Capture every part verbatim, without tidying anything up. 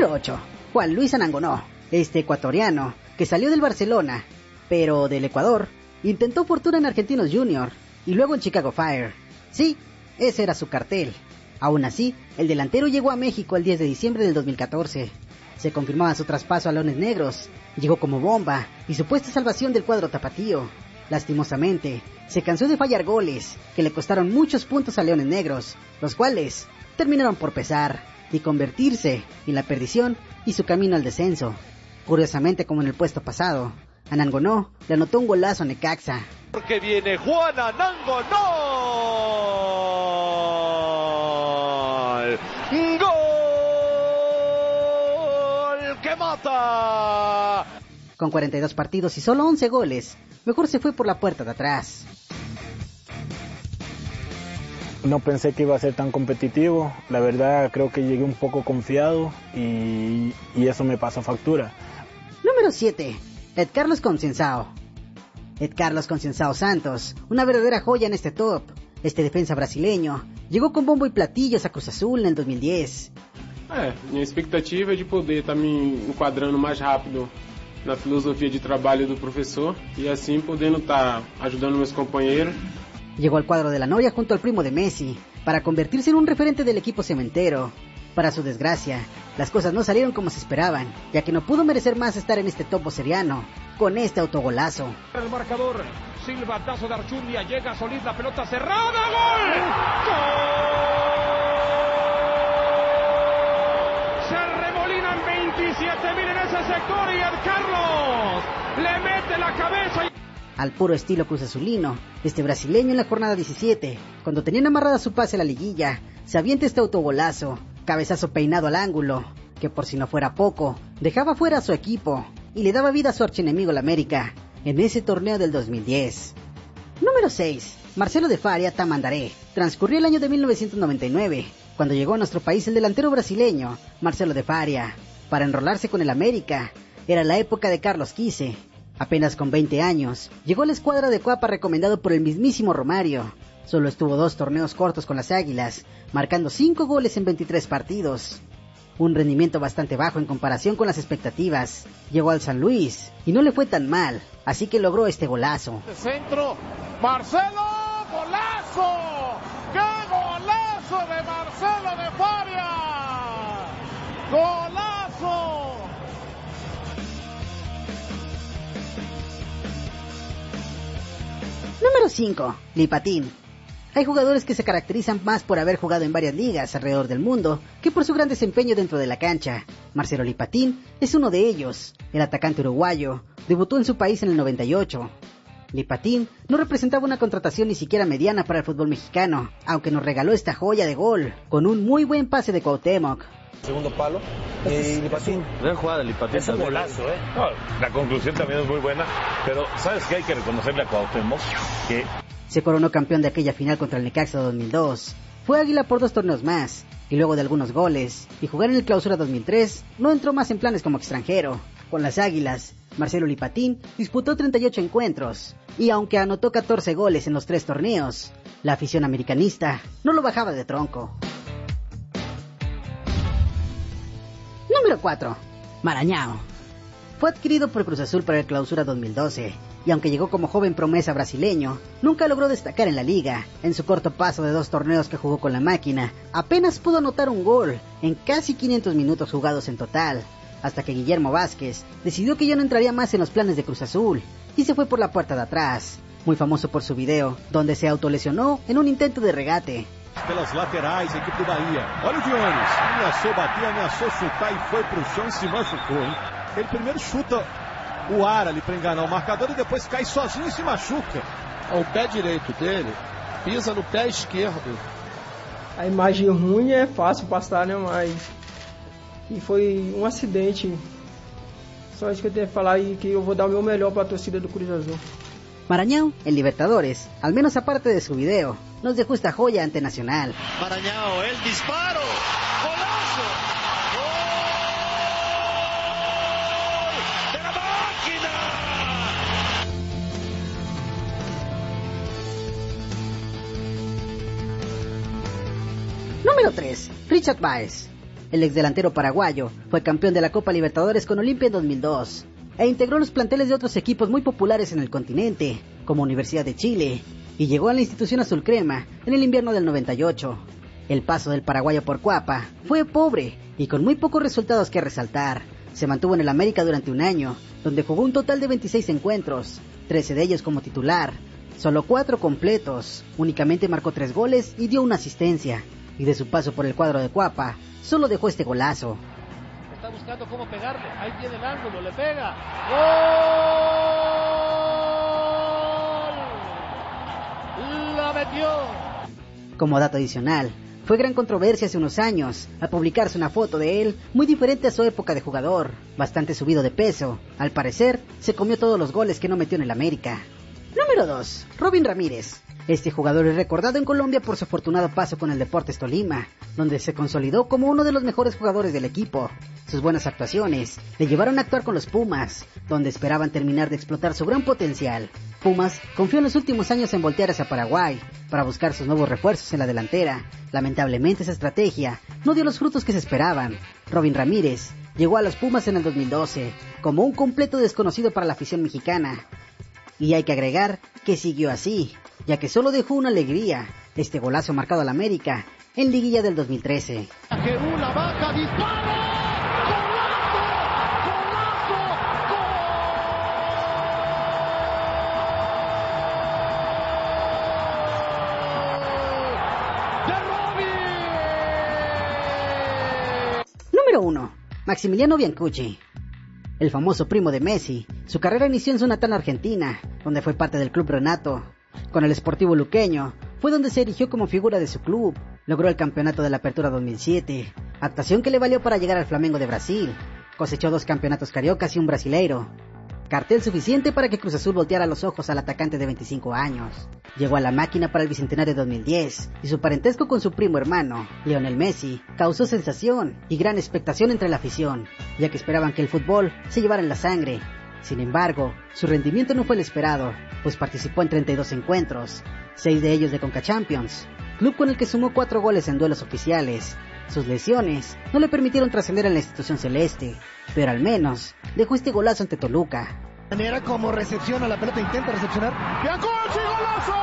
Número ocho. Juan Luis Anangonó, este ecuatoriano que salió del Barcelona, pero del Ecuador, intentó fortuna en Argentinos Junior y luego en Chicago Fire. Sí, ese era su cartel. Aún así, el delantero llegó a México el diez de diciembre del dos mil catorce. Se confirmaba su traspaso a Leones Negros, llegó como bomba y supuesta salvación del cuadro tapatío. Lastimosamente, se cansó de fallar goles que le costaron muchos puntos a Leones Negros, los cuales terminaron por pesar y convertirse en la perdición y su camino al descenso. Curiosamente, como en el puesto pasado, Anangonó le anotó un golazo a Necaxa. Porque viene Juan Anangonó. ¡Gol! ¡Que mata! Con cuarenta y dos partidos y solo once goles, mejor se fue por la puerta de atrás. No pensé que iba a ser tan competitivo, la verdad creo que llegué un poco confiado y, y eso me pasó factura. Número siete. Ed Carlos Concienzao. Ed Carlos Concienzao Santos, una verdadera joya en este top. Este defensa brasileño llegou com bombo e platilhos a Cruz Azul em dois mil e dez. É, minha expectativa é de poder estar tá me enquadrando mais rápido na filosofia de trabalho do professor e assim podendo estar tá ajudando meus companheiros. Llegó al cuadro de la Noria junto al primo de Messi para convertirse en un referente del equipo cementero. Para su desgracia, las cosas no salieron como se esperaban, ya que no pudo merecer más estar en este topo seriano con este autogolazo. El marcador, silbatazo de Archundia, llega Solís, la pelota cerrada, ¡gol! ¡Gol! Se remolinan veintisiete mil en ese sector y Ed Carlos le mete la cabeza y... Al puro estilo Cruz Azulino, este brasileño en la jornada diecisiete, cuando tenían amarrada su pase a la liguilla, se avienta este autogolazo, cabezazo peinado al ángulo, que por si no fuera poco, dejaba fuera a su equipo y le daba vida a su archienemigo la América, en ese torneo del dos mil diez. Número seis. Marcelo de Faria Tamandaré. Transcurrió el año de mil novecientos noventa y nueve, cuando llegó a nuestro país el delantero brasileño, Marcelo de Faria, para enrolarse con el América. Era la época de Carlos Quise. Apenas con veinte años, llegó a la escuadra de Cuapa recomendado por el mismísimo Romario. Solo estuvo dos torneos cortos con las Águilas, marcando cinco goles en veintitrés partidos. Un rendimiento bastante bajo en comparación con las expectativas. Llegó al San Luis y no le fue tan mal, así que logró este golazo. De centro, Marcelo, golazo, qué golazo de Marcelo de Faria, golazo. Número cinco. Lipatín. Hay jugadores que se caracterizan más por haber jugado en varias ligas alrededor del mundo que por su gran desempeño dentro de la cancha. Marcelo Lipatín es uno de ellos. El atacante uruguayo debutó en su país en el noventa y ocho. Lipatín no representaba una contratación ni siquiera mediana para el fútbol mexicano, aunque nos regaló esta joya de gol con un muy buen pase de Cuauhtémoc. Segundo palo, eh, Lipatín. Gran jugada de Lipatín. Es un golazo, ¿eh? No, la conclusión también es muy buena, pero ¿sabes qué hay que reconocerle a Cuauhtémoc? Que se coronó campeón de aquella final contra el Necaxa dos mil dos. Fue águila por dos torneos más, y luego de algunos goles, y jugar en el Clausura dos mil tres, no entró más en planes como extranjero. Con las Águilas, Marcelo Lipatín disputó treinta y ocho encuentros, y aunque anotó catorce goles en los tres torneos, la afición americanista no lo bajaba de tronco. Número cuatro. Marañao. Fue adquirido por Cruz Azul para el Clausura dos mil doce, y aunque llegó como joven promesa brasileño, nunca logró destacar en la liga. En su corto paso de dos torneos que jugó con la máquina, apenas pudo anotar un gol en casi quinientos minutos jugados en total, hasta que Guillermo Vázquez decidió que ya no entraría más en los planes de Cruz Azul, y se fue por la puerta de atrás, muy famoso por su video, donde se autolesionó en un intento de regate. Pelas laterais, a equipe do Bahia. Olha o Dionis. Ameaçou bater, ameaçou chutar e foi pro chão e se machucou, hein? Ele primeiro chuta o ar ali para enganar o marcador e depois cai sozinho e se machuca. O pé direito dele pisa no pé esquerdo. A imagem ruim é fácil passar, né? Mas e foi um acidente. Só isso que eu tenho que falar e que eu vou dar o meu melhor para a torcida do Cruz Azul. Marañao, en Libertadores, al menos aparte de su video, nos dejó esta joya ante Nacional. Marañao, el disparo, golazo, gol de la máquina. Número tres. Richard Baez. el exdelantero paraguayo fue campeón de la Copa Libertadores con Olimpia en dos mil dos e integró los planteles de otros equipos muy populares en el continente, como Universidad de Chile, y llegó a la institución azul crema en el invierno del noventa y ocho. El paso del paraguayo por Cuapa fue pobre y con muy pocos resultados que resaltar. Se mantuvo en el América durante un año, donde jugó un total de veintiséis encuentros, trece de ellos como titular, solo cuatro completos, únicamente marcó tres goles y dio una asistencia, y de su paso por el cuadro de Cuapa, solo dejó este golazo. Está buscando cómo pegarle, ahí tiene el ángulo, le pega. ¡Gol! ¡La metió! Como dato adicional, fue gran controversia hace unos años al publicarse una foto de él muy diferente a su época de jugador, bastante subido de peso. Al parecer, se comió todos los goles que no metió en el América. Número dos. Robin Ramírez. Este jugador es recordado en Colombia por su afortunado paso con el Deportes Tolima, donde se consolidó como uno de los mejores jugadores del equipo. Sus buenas actuaciones le llevaron a actuar con los Pumas, donde esperaban terminar de explotar su gran potencial. Pumas confió en los últimos años en voltear hacia Paraguay para buscar sus nuevos refuerzos en la delantera. Lamentablemente esa estrategia no dio los frutos que se esperaban. Robin Ramírez llegó a los Pumas en el dos mil doce como un completo desconocido para la afición mexicana. Y hay que agregar que siguió así, ya que solo dejó una alegría, este golazo marcado al América en liguilla del dos mil trece. Que una baja, disparo. Número uno. Maximiliano Biancucci. El famoso primo de Messi, su carrera inició en su natal Argentina, donde fue parte del Club Renato. Con el Sportivo Luqueño, fue donde se erigió como figura de su club. Logró el campeonato de la Apertura dos mil siete, actuación que le valió para llegar al Flamengo de Brasil. Cosechó dos campeonatos cariocas y un brasileiro. Cartel suficiente para que Cruz Azul volteara los ojos al atacante de veinticinco años. Llegó a la máquina para el Bicentenario dos mil diez, y su parentesco con su primo hermano, Lionel Messi, causó sensación y gran expectación entre la afición, ya que esperaban que el fútbol se llevara en la sangre. Sin embargo, su rendimiento no fue el esperado, pues participó en treinta y dos encuentros, seis de ellos de Conca Champions, club con el que sumó cuatro goles en duelos oficiales. Sus lesiones no le permitieron trascender en la institución celeste, pero al menos dejó este golazo ante Toluca. Manera como recepciona la pelota, intenta recepcionar. ¡Biancucci, golazo!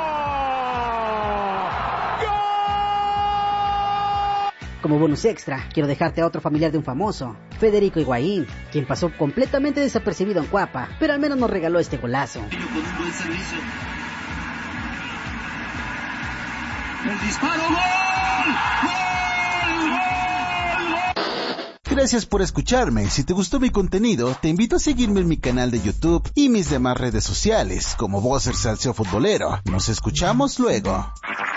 Como bonus extra, quiero dejarte a otro familiar de un famoso, Federico Higuaín, quien pasó completamente desapercibido en Cuapa, pero al menos nos regaló este golazo. El disparo, ¡gol! Gracias por escucharme. Si te gustó mi contenido, te invito a seguirme en mi canal de YouTube y mis demás redes sociales, como Boxer Salseo Futbolero. Nos escuchamos luego.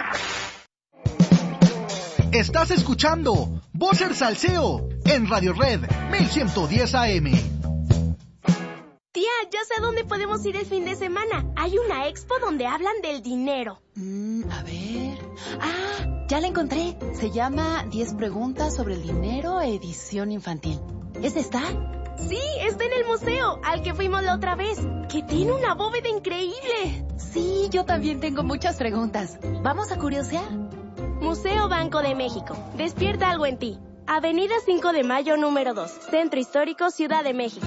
Estás escuchando Boxer Salseo en Radio Red mil ciento diez A M. Tía, ya sé a dónde podemos ir el fin de semana. Hay una expo donde hablan del dinero. Mm, a ver... Ah, ya la encontré. Se llama diez preguntas sobre el dinero, edición infantil. ¿Es esta? Sí, está en el museo, al que fuimos la otra vez, que tiene una bóveda increíble. Sí, yo también tengo muchas preguntas. ¿Vamos a curiosear? Museo Banco de México. Despierta algo en ti. Avenida cinco de Mayo, número dos. Centro Histórico, Ciudad de México.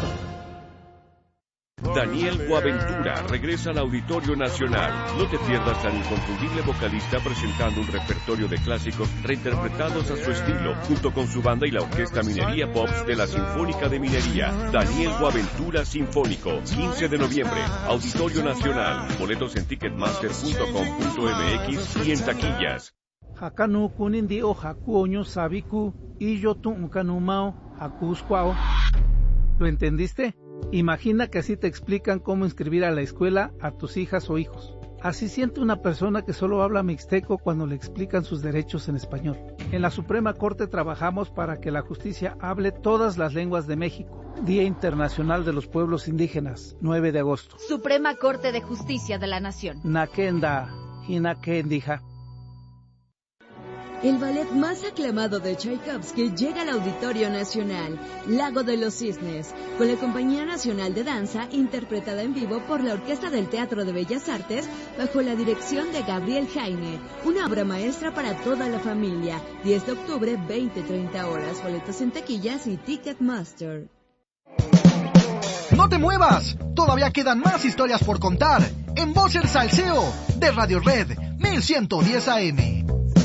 Daniel Boaventura regresa al Auditorio Nacional. No te pierdas al inconfundible vocalista presentando un repertorio de clásicos reinterpretados a su estilo, junto con su banda y la Orquesta Minería Pops de la Sinfónica de Minería. Daniel Boaventura Sinfónico, quince de noviembre, Auditorio Nacional. Boletos en ticketmaster punto com punto m x y en taquillas. Hakanu kunindi o hakuoño sabiku y yo tu ukanumao hakuskwao. ¿Lo entendiste? Imagina que así te explican cómo inscribir a la escuela a tus hijas o hijos. Así siente una persona que solo habla mixteco cuando le explican sus derechos en español. En la Suprema Corte trabajamos para que la justicia hable todas las lenguas de México. Día Internacional de los Pueblos Indígenas, nueve de agosto. Suprema Corte de Justicia de la Nación. Nakenda, Hinakendija. El ballet más aclamado de Tchaikovsky llega al Auditorio Nacional, Lago de los Cisnes, con la Compañía Nacional de Danza, interpretada en vivo por la Orquesta del Teatro de Bellas Artes, bajo la dirección de Gabriel Jaime. Una obra maestra para toda la familia. diez de octubre, veinte treinta horas. Boletos en taquillas y Ticketmaster. ¡No te muevas! Todavía quedan más historias por contar en Voz el Salseo de Radio Red mil ciento diez A M.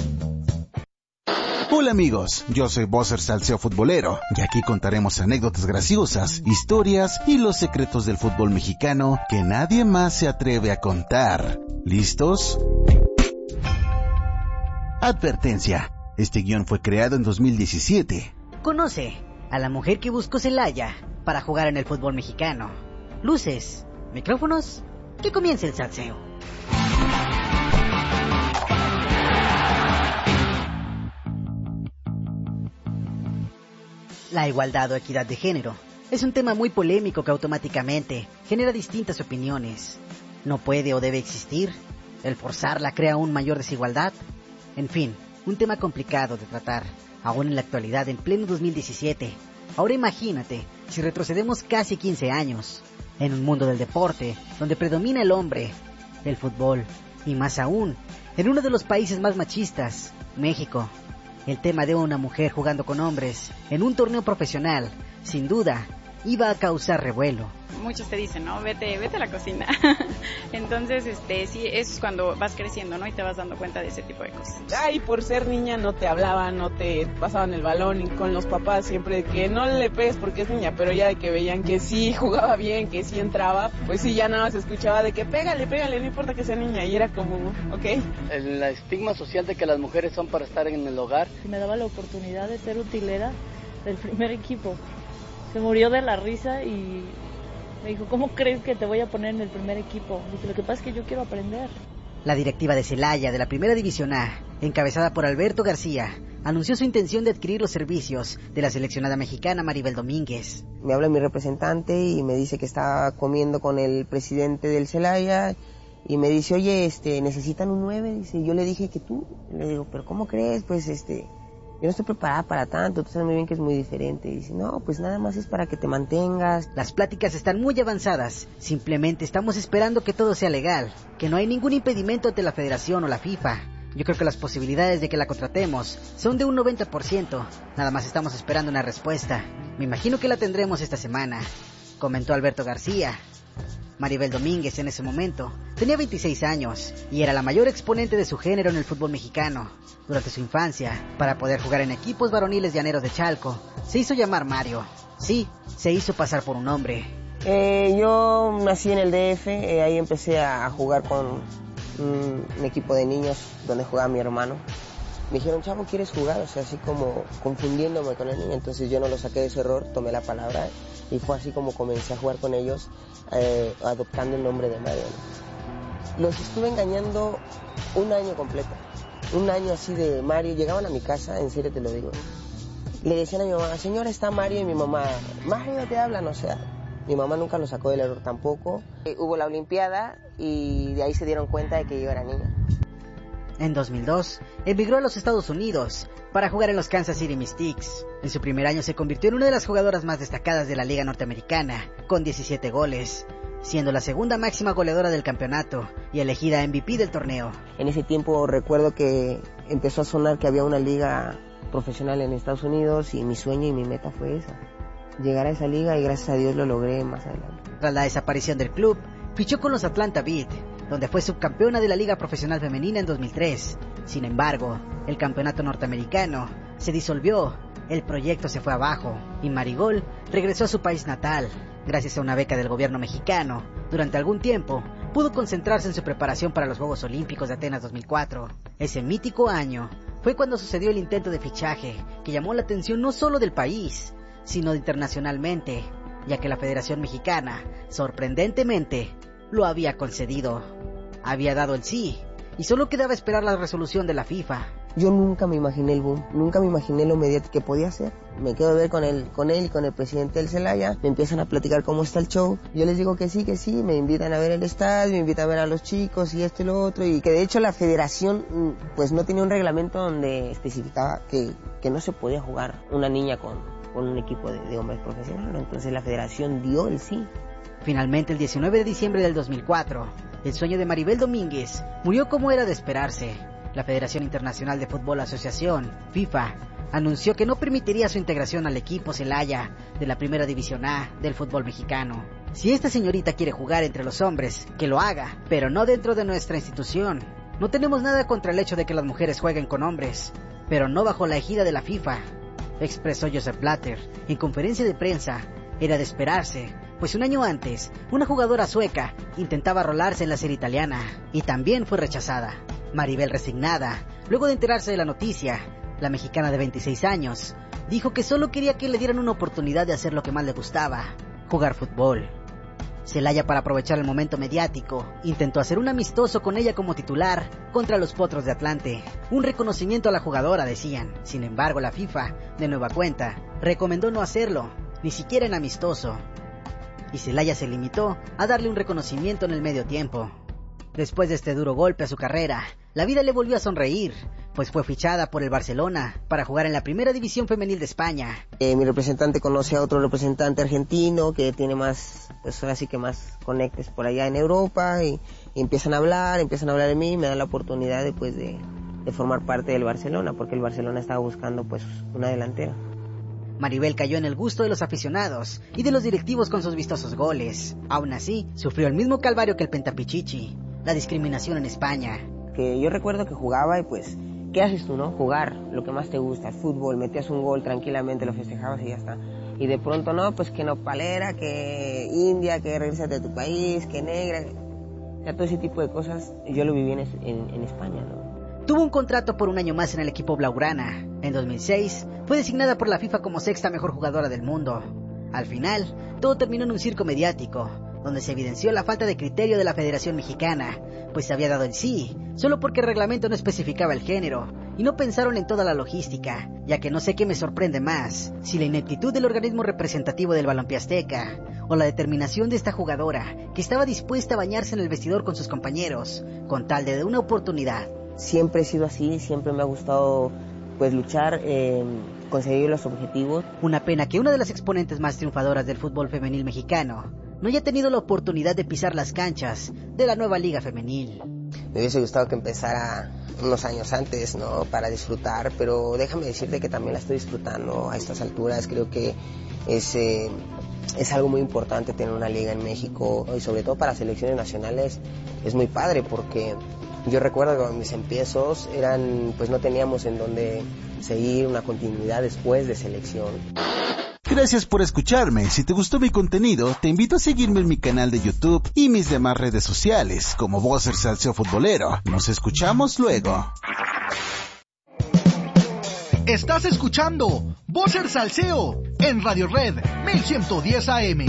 Hola amigos, yo soy Bosser Salseo Futbolero y aquí contaremos anécdotas graciosas, historias y los secretos del fútbol mexicano que nadie más se atreve a contar. ¿Listos? Advertencia, este guión fue creado en dos mil diecisiete. Conoce a la mujer que buscó Celaya para jugar en el fútbol mexicano. Luces, micrófonos, que comience el salseo. La igualdad o equidad de género es un tema muy polémico que automáticamente genera distintas opiniones. ¿No puede o debe existir? ¿El forzarla crea aún mayor desigualdad? En fin, un tema complicado de tratar, aún en la actualidad, en pleno dos mil diecisiete. Ahora imagínate, si retrocedemos casi quince años, en un mundo del deporte, donde predomina el hombre, el fútbol, y más aún, en uno de los países más machistas, México. El tema de una mujer jugando con hombres en un torneo profesional, sin duda, iba a causar revuelo. Muchos te dicen, ¿no? Vete, vete a la cocina. Entonces, este, sí, eso es cuando vas creciendo, ¿no? Y te vas dando cuenta de ese tipo de cosas. Ay, por ser niña no te hablaban, no te pasaban el balón, y con los papás siempre que no le pegues porque es niña, pero ya de que veían que sí jugaba bien, que sí entraba, pues sí, ya nada más escuchaba de que pégale, pégale, no importa que sea niña, y era como, ok. El estigma social de que las mujeres son para estar en el hogar. Me daba la oportunidad de ser utilera del primer equipo. Se murió de la risa y me dijo, ¿cómo crees que te voy a poner en el primer equipo? Dice, lo que pasa es que yo quiero aprender. La directiva de Celaya de la Primera División A, encabezada por Alberto García, anunció su intención de adquirir los servicios de la seleccionada mexicana Maribel Domínguez. Me habla mi representante y me dice que está comiendo con el presidente del Celaya y me dice, oye, este, necesitan un nueve. Dice, y yo le dije que tú. Le digo, pero ¿cómo crees? Pues este... yo no estoy preparada para tanto, tú sabes muy bien que es muy diferente. Y dice, no, pues nada más es para que te mantengas. Las pláticas están muy avanzadas, simplemente estamos esperando que todo sea legal, que no hay ningún impedimento ante la Federación o la FIFA. Yo creo que las posibilidades de que la contratemos son de un noventa por ciento, nada más estamos esperando una respuesta. Me imagino que la tendremos esta semana, comentó Alberto García. Maribel Domínguez en ese momento tenía veintiséis años y era la mayor exponente de su género en el fútbol mexicano. Durante su infancia, para poder jugar en equipos varoniles llaneros de Chalco, se hizo llamar Mario. Sí, se hizo pasar por un hombre. Eh, yo nací en el D F, eh, ahí empecé a jugar con un, un equipo de niños donde jugaba mi hermano. Me dijeron, chavo, ¿quieres jugar? O sea, así como confundiéndome con el niño. Entonces yo no lo saqué de su error, tomé la palabra y fue así como comencé a jugar con ellos, eh, adoptando el nombre de Mario. Los estuve engañando un año completo. Un año así de Mario. Llegaban a mi casa, en serio te lo digo. Le decían a mi mamá, señora, está Mario, y mi mamá, Mario, te hablan, o sea. Mi mamá nunca lo sacó del error tampoco. Eh, hubo la Olimpiada y de ahí se dieron cuenta de que yo era niña. En dos mil dos, emigró a los Estados Unidos para jugar en los Kansas City Mystics. En su primer año se convirtió en una de las jugadoras más destacadas de la Liga Norteamericana, con diecisiete goles, siendo la segunda máxima goleadora del campeonato y elegida M V P del torneo. En ese tiempo recuerdo que empezó a sonar que había una liga profesional en Estados Unidos y mi sueño y mi meta fue esa, llegar a esa liga, y gracias a Dios lo logré más adelante. Tras la desaparición del club, fichó con los Atlanta Beat, donde fue subcampeona de la Liga Profesional Femenina en dos mil tres. Sin embargo, el campeonato norteamericano se disolvió, el proyecto se fue abajo y Marigol regresó a su país natal. Gracias a una beca del gobierno mexicano, durante algún tiempo pudo concentrarse en su preparación para los Juegos Olímpicos de Atenas dos mil cuatro. Ese mítico año fue cuando sucedió el intento de fichaje que llamó la atención no solo del país, sino internacionalmente, ya que la Federación Mexicana, sorprendentemente, lo había concedido. Había dado el sí, y solo quedaba esperar la resolución de la FIFA. Yo nunca me imaginé el boom, nunca me imaginé lo mediático que podía ser. Me quedo a ver con él, con él y con el presidente del Celaya, me empiezan a platicar cómo está el show. Yo les digo que sí, que sí, me invitan a ver el estadio, me invitan a ver a los chicos y esto y lo otro. Y que de hecho la federación pues no tenía un reglamento donde especificaba que, que no se podía jugar una niña con, con un equipo de, de hombres profesionales. Entonces la federación dio el sí. Finalmente, el diecinueve de diciembre del dos mil cuatro, el sueño de Maribel Domínguez murió como era de esperarse. La Federación Internacional de Fútbol Asociación, FIFA, anunció que no permitiría su integración al equipo Celaya de la Primera División A del fútbol mexicano. Si esta señorita quiere jugar entre los hombres, que lo haga, pero no dentro de nuestra institución. No tenemos nada contra el hecho de que las mujeres jueguen con hombres, pero no bajo la ejida de la FIFA, expresó Joseph Blatter en conferencia de prensa. Era de esperarse, pues un año antes, una jugadora sueca intentaba rolarse en la serie italiana y también fue rechazada. Maribel, resignada, luego de enterarse de la noticia, la mexicana de veintiséis años, dijo que solo quería que le dieran una oportunidad de hacer lo que más le gustaba, jugar fútbol. Celaya, para aprovechar el momento mediático, intentó hacer un amistoso con ella como titular contra los Potros de Atlante. Un reconocimiento a la jugadora, decían. Sin embargo, la FIFA, de nueva cuenta, recomendó no hacerlo, ni siquiera en amistoso. Y Celaya se limitó a darle un reconocimiento en el medio tiempo. Después de este duro golpe a su carrera, la vida le volvió a sonreír, pues fue fichada por el Barcelona para jugar en la Primera División Femenil de España. Eh, mi representante conoce a otro representante argentino que tiene más, pues ahora sí que más conectes por allá en Europa y, y empiezan a hablar, empiezan a hablar de mí y me dan la oportunidad de, pues, de, de formar parte del Barcelona, porque el Barcelona estaba buscando pues una delantera. Maribel cayó en el gusto de los aficionados y de los directivos con sus vistosos goles. Aún así, sufrió el mismo calvario que el Pentapichichi, la discriminación en España. Que yo recuerdo que jugaba y pues, ¿qué haces tú, no? Jugar, lo que más te gusta, el fútbol, metías un gol tranquilamente, lo festejabas y ya está. Y de pronto no, pues que nopalera, que india, que regresate a tu país, que negra, o sea, todo ese tipo de cosas yo lo viví en, en, en España, ¿no? Tuvo un contrato por un año más en el equipo blaugrana. En dos mil seis fue designada por la FIFA como sexta mejor jugadora del mundo. Al final, todo terminó en un circo mediático, donde se evidenció la falta de criterio de la Federación Mexicana, pues se había dado el sí, solo porque el reglamento no especificaba el género, y no pensaron en toda la logística, ya que no sé qué me sorprende más, si la ineptitud del organismo representativo del balompié azteca, o la determinación de esta jugadora, que estaba dispuesta a bañarse en el vestidor con sus compañeros, con tal de dar una oportunidad. Siempre he sido así, siempre me ha gustado pues luchar, eh, conseguir los objetivos. Una pena que una de las exponentes más triunfadoras del fútbol femenil mexicano no haya tenido la oportunidad de pisar las canchas de la nueva liga femenil. Me hubiese gustado que empezara unos años antes, ¿no? Para disfrutar, pero déjame decirte que también la estoy disfrutando a estas alturas. Creo que es, eh, es algo muy importante tener una liga en México, y sobre todo para selecciones nacionales es muy padre, porque yo recuerdo que mis empiezos eran, pues no teníamos en dónde seguir una continuidad después de selección. Gracias por escucharme. Si te gustó mi contenido, te invito a seguirme en mi canal de YouTube y mis demás redes sociales, como Bosser Salseo Futbolero. Nos escuchamos luego. Estás escuchando Bosser Salseo en Radio Red mil ciento diez A M.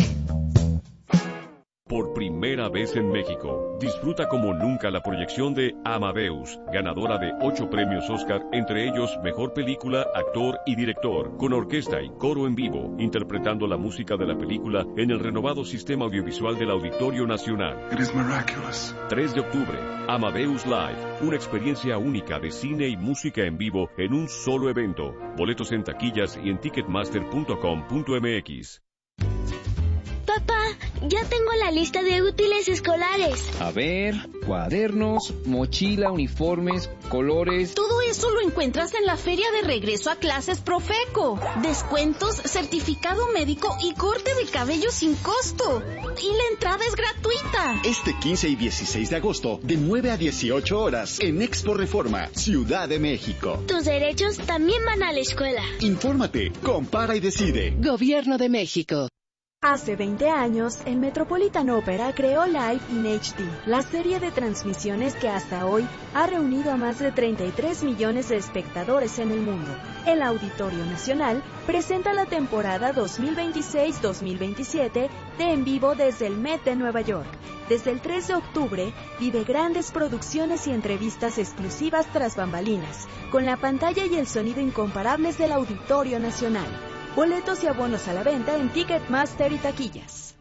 Por primera vez en México, disfruta como nunca la proyección de Amadeus, ganadora de ocho premios Oscar, entre ellos Mejor Película, Actor y Director, con orquesta y coro en vivo, interpretando la música de la película en el renovado sistema audiovisual del Auditorio Nacional. It is miraculous. tres de octubre, Amadeus Live, una experiencia única de cine y música en vivo en un solo evento. Boletos en taquillas y en ticketmaster punto com punto m x. Papá, ya tengo la lista de útiles escolares. A ver, cuadernos, mochila, uniformes, colores... Todo eso lo encuentras en la feria de regreso a clases Profeco. Descuentos, certificado médico y corte de cabello sin costo. Y la entrada es gratuita. Este quince y dieciséis de agosto, de nueve a dieciocho horas, en Expo Reforma, Ciudad de México. Tus derechos también van a la escuela. Infórmate, compara y decide. Gobierno de México. Hace veinte años, el Metropolitan Opera creó Live in H D, la serie de transmisiones que hasta hoy ha reunido a más de treinta y tres millones de espectadores en el mundo. El Auditorio Nacional presenta la temporada dos mil veintiséis dos mil veintisiete de En Vivo desde el Met de Nueva York. Desde el tres de octubre, vive grandes producciones y entrevistas exclusivas tras bambalinas, con la pantalla y el sonido incomparables del Auditorio Nacional. Boletos y abonos a la venta en Ticketmaster y taquillas.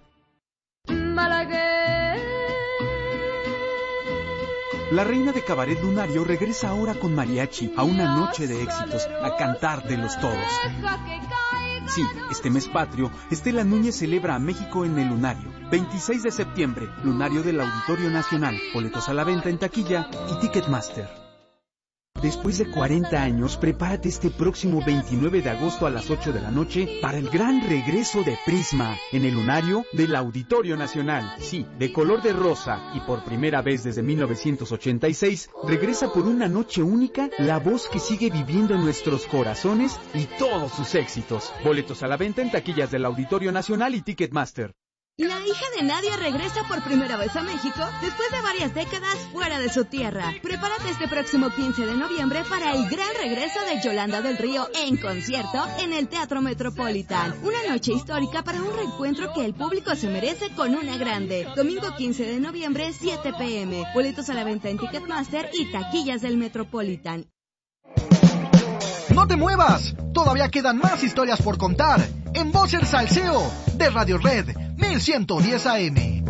La reina de Cabaret Lunario regresa ahora con mariachi a una noche de éxitos, a cantar de los todos. Sí, este mes patrio, Estela Núñez celebra a México en el Lunario. veintiséis de septiembre, Lunario del Auditorio Nacional. Boletos a la venta en taquilla y Ticketmaster. Después de cuarenta años, prepárate este próximo veintinueve de agosto a las ocho de la noche para el gran regreso de Prisma en el Lunario del Auditorio Nacional. Sí, de color de rosa y por primera vez desde mil novecientos ochenta y seis, regresa por una noche única la voz que sigue viviendo en nuestros corazones y todos sus éxitos. Boletos a la venta en taquillas del Auditorio Nacional y Ticketmaster. La hija de Nadia regresa por primera vez a México después de varias décadas fuera de su tierra. Prepárate este próximo quince de noviembre para el gran regreso de Yolanda del Río en concierto en el Teatro Metropolitan. Una noche histórica para un reencuentro que el público se merece con una grande. Domingo quince de noviembre, siete pe eme. Boletos a la venta en Ticketmaster y taquillas del Metropolitan. ¡No te muevas! Todavía quedan más historias por contar en Voz el Salseo de Radio Red mil ciento diez A M.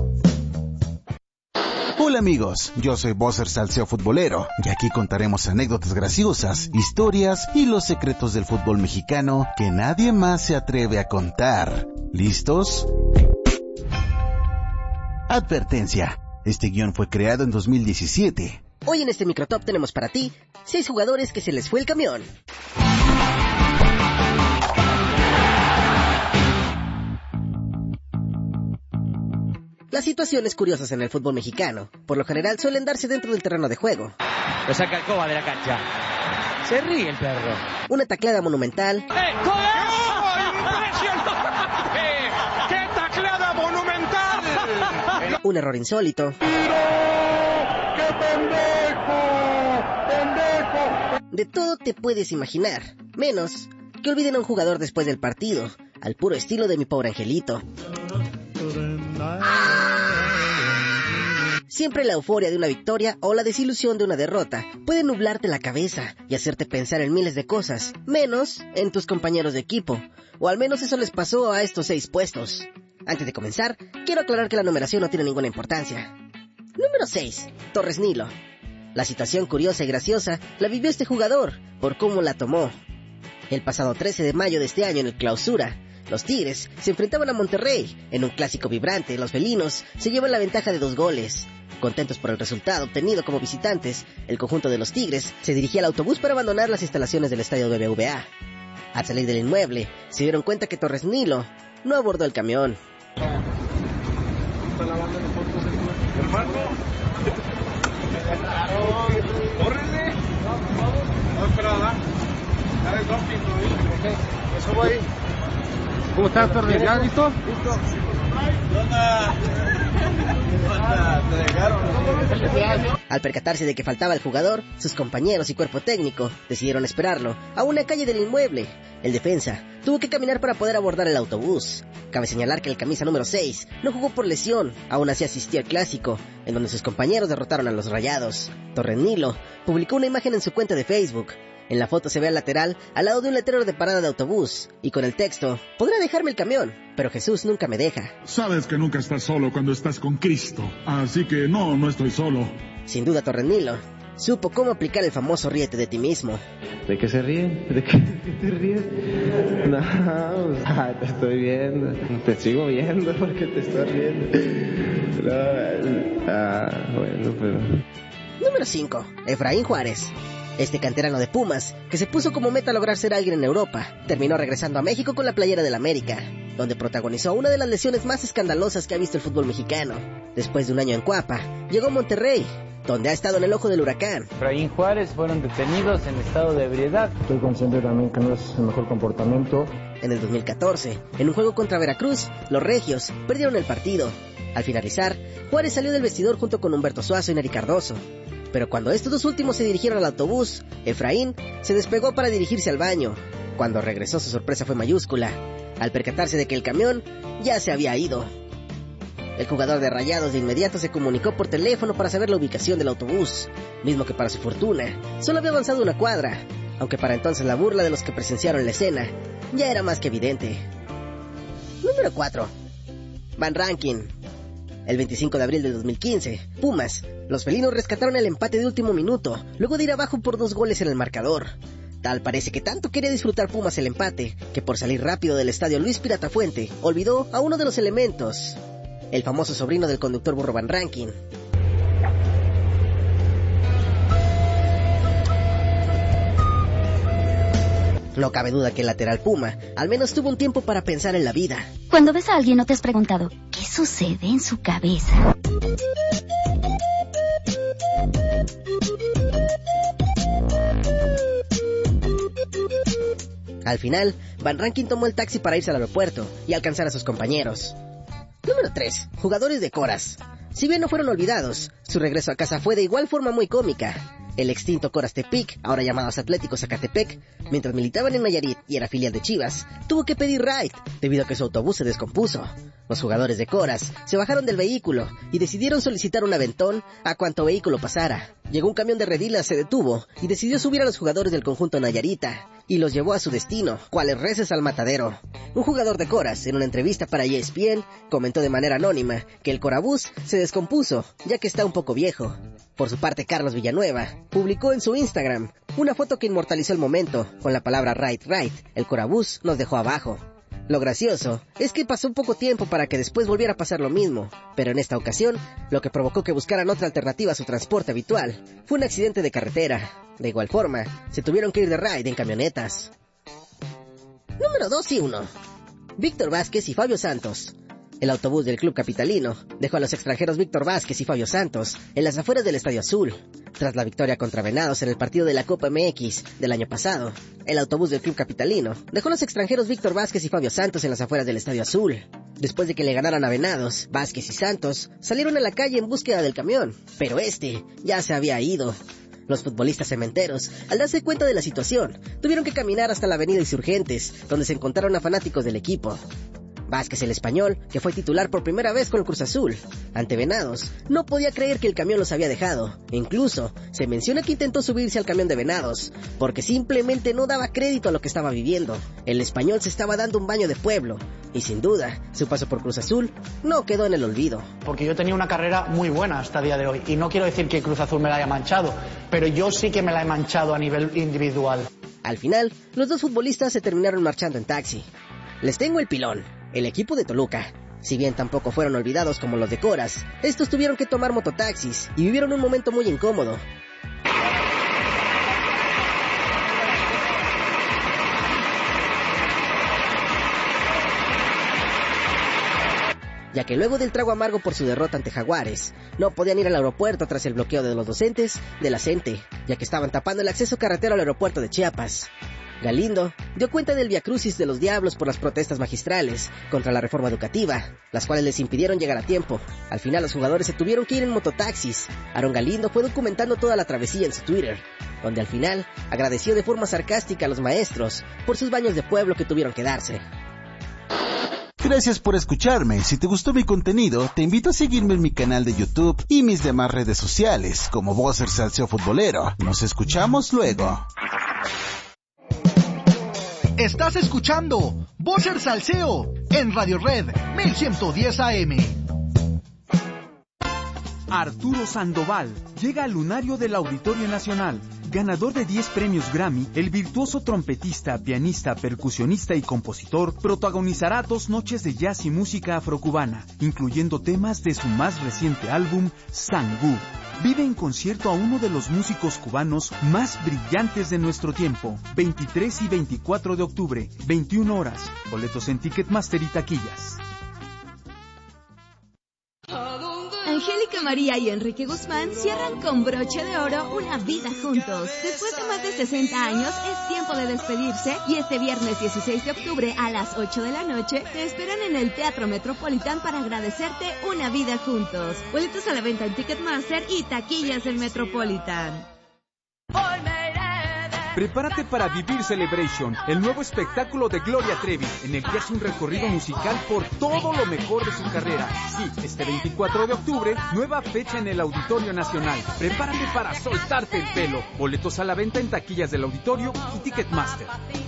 Hola amigos, yo soy Bosser Salseo Futbolero y aquí contaremos anécdotas graciosas, historias y los secretos del fútbol mexicano que nadie más se atreve a contar. ¿Listos? Advertencia, este guión fue creado en dos mil diecisiete. Hoy en este microtop tenemos para ti seis jugadores que se les fue el camión. Las situaciones curiosas en el fútbol mexicano, por lo general, suelen darse dentro del terreno de juego. Lo saca el Coba de la cancha. Se ríe el perro. Una tacleada monumental. ¡Eh, ¡Oh, impresionante! ¡Qué tacleada monumental! Un error insólito. ¡Qué pendejo! ¡Pendejo! De todo te puedes imaginar, menos que olviden a un jugador después del partido, al puro estilo de Mi Pobre Angelito. Siempre la euforia de una victoria o la desilusión de una derrota puede nublarte la cabeza y hacerte pensar en miles de cosas, menos en tus compañeros de equipo, o al menos eso les pasó a estos seis puestos. Antes de comenzar, quiero aclarar que la numeración no tiene ninguna importancia. Número seis. Torres Nilo. La situación curiosa y graciosa la vivió este jugador, por cómo la tomó. El pasado trece de mayo de este año en el Clausura, los Tigres se enfrentaban a Monterrey. En un clásico vibrante, los felinos se llevan la ventaja de dos goles. Contentos por el resultado obtenido como visitantes, el conjunto de los Tigres se dirigía al autobús para abandonar las instalaciones del estadio B B V A. Al salir del inmueble, se dieron cuenta que Torres Nilo no abordó el camión. ¿Cómo estás, Torres? ¿Ya listo? Listo. ¿Qué onda? ¿Qué onda? ¿Te dejaron? Al percatarse de que faltaba el jugador, sus compañeros y cuerpo técnico decidieron esperarlo a una calle del inmueble. El defensa tuvo que caminar para poder abordar el autobús. Cabe señalar que el camisa número seis no jugó por lesión, aún así asistió al clásico, en donde sus compañeros derrotaron a los Rayados. Torres Nilo publicó una imagen en su cuenta de Facebook. En la foto se ve al lateral, al lado de un letrero de parada de autobús, y con el texto: podrá dejarme el camión, pero Jesús nunca me deja. Sabes que nunca estás solo cuando estás con Cristo, así que no, no estoy solo. Sin duda Torres Nilo supo cómo aplicar el famoso ríete de ti mismo. ¿De qué se ríen? ¿De qué te ríes? No, ah, te estoy viendo, te sigo viendo porque te estoy riendo. No, ah, bueno, pero... Número cinco. Efraín Juárez. Este canterano de Pumas, que se puso como meta lograr ser alguien en Europa, terminó regresando a México con la playera del América, donde protagonizó una de las lesiones más escandalosas que ha visto el fútbol mexicano. Después de un año en Cuapa, llegó a Monterrey, donde ha estado en el ojo del huracán. Efraín Juárez fueron detenidos en estado de ebriedad. Estoy consciente también que no es el mejor comportamiento. En el dos mil catorce, en un juego contra Veracruz, los regios perdieron el partido. Al finalizar, Juárez salió del vestidor junto con Humberto Suazo y Nery Cardoso. Pero cuando estos dos últimos se dirigieron al autobús, Efraín se despegó para dirigirse al baño. Cuando regresó, su sorpresa fue mayúscula, al percatarse de que el camión ya se había ido. El jugador de Rayados de inmediato se comunicó por teléfono para saber la ubicación del autobús, mismo que para su fortuna solo había avanzado una cuadra, aunque para entonces la burla de los que presenciaron la escena ya era más que evidente. Número cuatro. Van Rankin. El veinticinco de abril de dos mil quince, Pumas, los felinos rescataron el empate de último minuto, luego de ir abajo por dos goles en el marcador. Tal parece que tanto quería disfrutar Pumas el empate, que por salir rápido del estadio Luis Piratafuente, olvidó a uno de los elementos, el famoso sobrino del conductor burro Van Rankin. No cabe duda que el lateral Puma al menos tuvo un tiempo para pensar en la vida. Cuando ves a alguien, ¿no te has preguntado qué sucede en su cabeza? Al final, Van Rankin tomó el taxi para irse al aeropuerto y alcanzar a sus compañeros. Número tres. Jugadores de Coras. Si bien no fueron olvidados, su regreso a casa fue de igual forma muy cómica. El extinto Coras Tepic, ahora llamados Atlético Zacatepec, mientras militaban en Nayarit y era filial de Chivas, tuvo que pedir ride debido a que su autobús se descompuso. Los jugadores de Coras se bajaron del vehículo y decidieron solicitar un aventón a cuanto vehículo pasara. Llegó un camión de Redilas, se detuvo y decidió subir a los jugadores del conjunto Nayarita y los llevó a su destino, cuales reces al matadero. Un jugador de Coras, en una entrevista para E S P N, comentó de manera anónima que el Corabús se descompuso, ya que está un poco viejo. Por su parte, Carlos Villanueva publicó en su Instagram una foto que inmortalizó el momento, con la palabra right, right, el Corabús nos dejó abajo. Lo gracioso es que pasó un poco tiempo para que después volviera a pasar lo mismo, pero en esta ocasión, lo que provocó que buscaran otra alternativa a su transporte habitual fue un accidente de carretera. De igual forma, se tuvieron que ir de ride en camionetas. Número dos y uno. Víctor Vázquez y Fabio Santos. El autobús del club capitalino dejó a los extranjeros Víctor Vázquez y Fabio Santos en las afueras del Estadio Azul. Tras la victoria contra Venados en el partido de la Copa M X del año pasado, el autobús del club capitalino dejó a los extranjeros Víctor Vázquez y Fabio Santos en las afueras del Estadio Azul. Después de que le ganaran a Venados, Vázquez y Santos salieron a la calle en búsqueda del camión, pero este ya se había ido. Los futbolistas cementeros, al darse cuenta de la situación, tuvieron que caminar hasta la avenida Insurgentes, donde se encontraron a fanáticos del equipo. Vázquez, el español, que fue titular por primera vez con el Cruz Azul, ante Venados, no podía creer que el camión los había dejado. Incluso, se menciona que intentó subirse al camión de Venados, porque simplemente no daba crédito a lo que estaba viviendo. El español se estaba dando un baño de pueblo, y sin duda, su paso por Cruz Azul no quedó en el olvido. Porque yo tenía una carrera muy buena hasta el día de hoy, y no quiero decir que Cruz Azul me la haya manchado, pero yo sí que me la he manchado a nivel individual. Al final, los dos futbolistas se terminaron marchando en taxi. Les tengo el pilón. El equipo de Toluca, si bien tampoco fueron olvidados como los de Coras, estos tuvieron que tomar mototaxis y vivieron un momento muy incómodo. Ya que luego del trago amargo por su derrota ante Jaguares, no podían ir al aeropuerto tras el bloqueo de los docentes de la CENTE, ya que estaban tapando el acceso carretero al aeropuerto de Chiapas. Galindo dio cuenta del viacrucis de los Diablos por las protestas magistrales contra la reforma educativa, las cuales les impidieron llegar a tiempo. Al final los jugadores se tuvieron que ir en mototaxis. Aaron Galindo fue documentando toda la travesía en su Twitter, donde al final agradeció de forma sarcástica a los maestros por sus baños de pueblo que tuvieron que darse. Gracias por escucharme. Si te gustó mi contenido, te invito a seguirme en mi canal de YouTube y mis demás redes sociales, como Buzzer Salseo Futbolero. Nos escuchamos luego. Estás escuchando Buzzer Salseo en Radio Red mil ciento diez A M. Arturo Sandoval llega al lunario del Auditorio Nacional. Ganador de diez premios Grammy, el virtuoso trompetista, pianista, percusionista y compositor protagonizará dos noches de jazz y música afrocubana, incluyendo temas de su más reciente álbum, Sangú. Vive en concierto a uno de los músicos cubanos más brillantes de nuestro tiempo. veintitrés y veinticuatro de octubre, veintiuna horas. Boletos en Ticketmaster y taquillas. Hay Angélica María y Enrique Guzmán cierran con broche de oro una vida juntos. Después de más de sesenta años, es tiempo de despedirse y este viernes dieciséis de octubre a las ocho de la noche te esperan en el Teatro Metropolitan para agradecerte una vida juntos. Boletos a la venta en Ticketmaster y taquillas del Metropolitan. Prepárate para vivir Celebration, el nuevo espectáculo de Gloria Trevi, en el que hace un recorrido musical por todo lo mejor de su carrera. Sí, este veinticuatro de octubre, nueva fecha en el Auditorio Nacional. Prepárate para soltarte el pelo. Boletos a la venta en taquillas del Auditorio y Ticketmaster.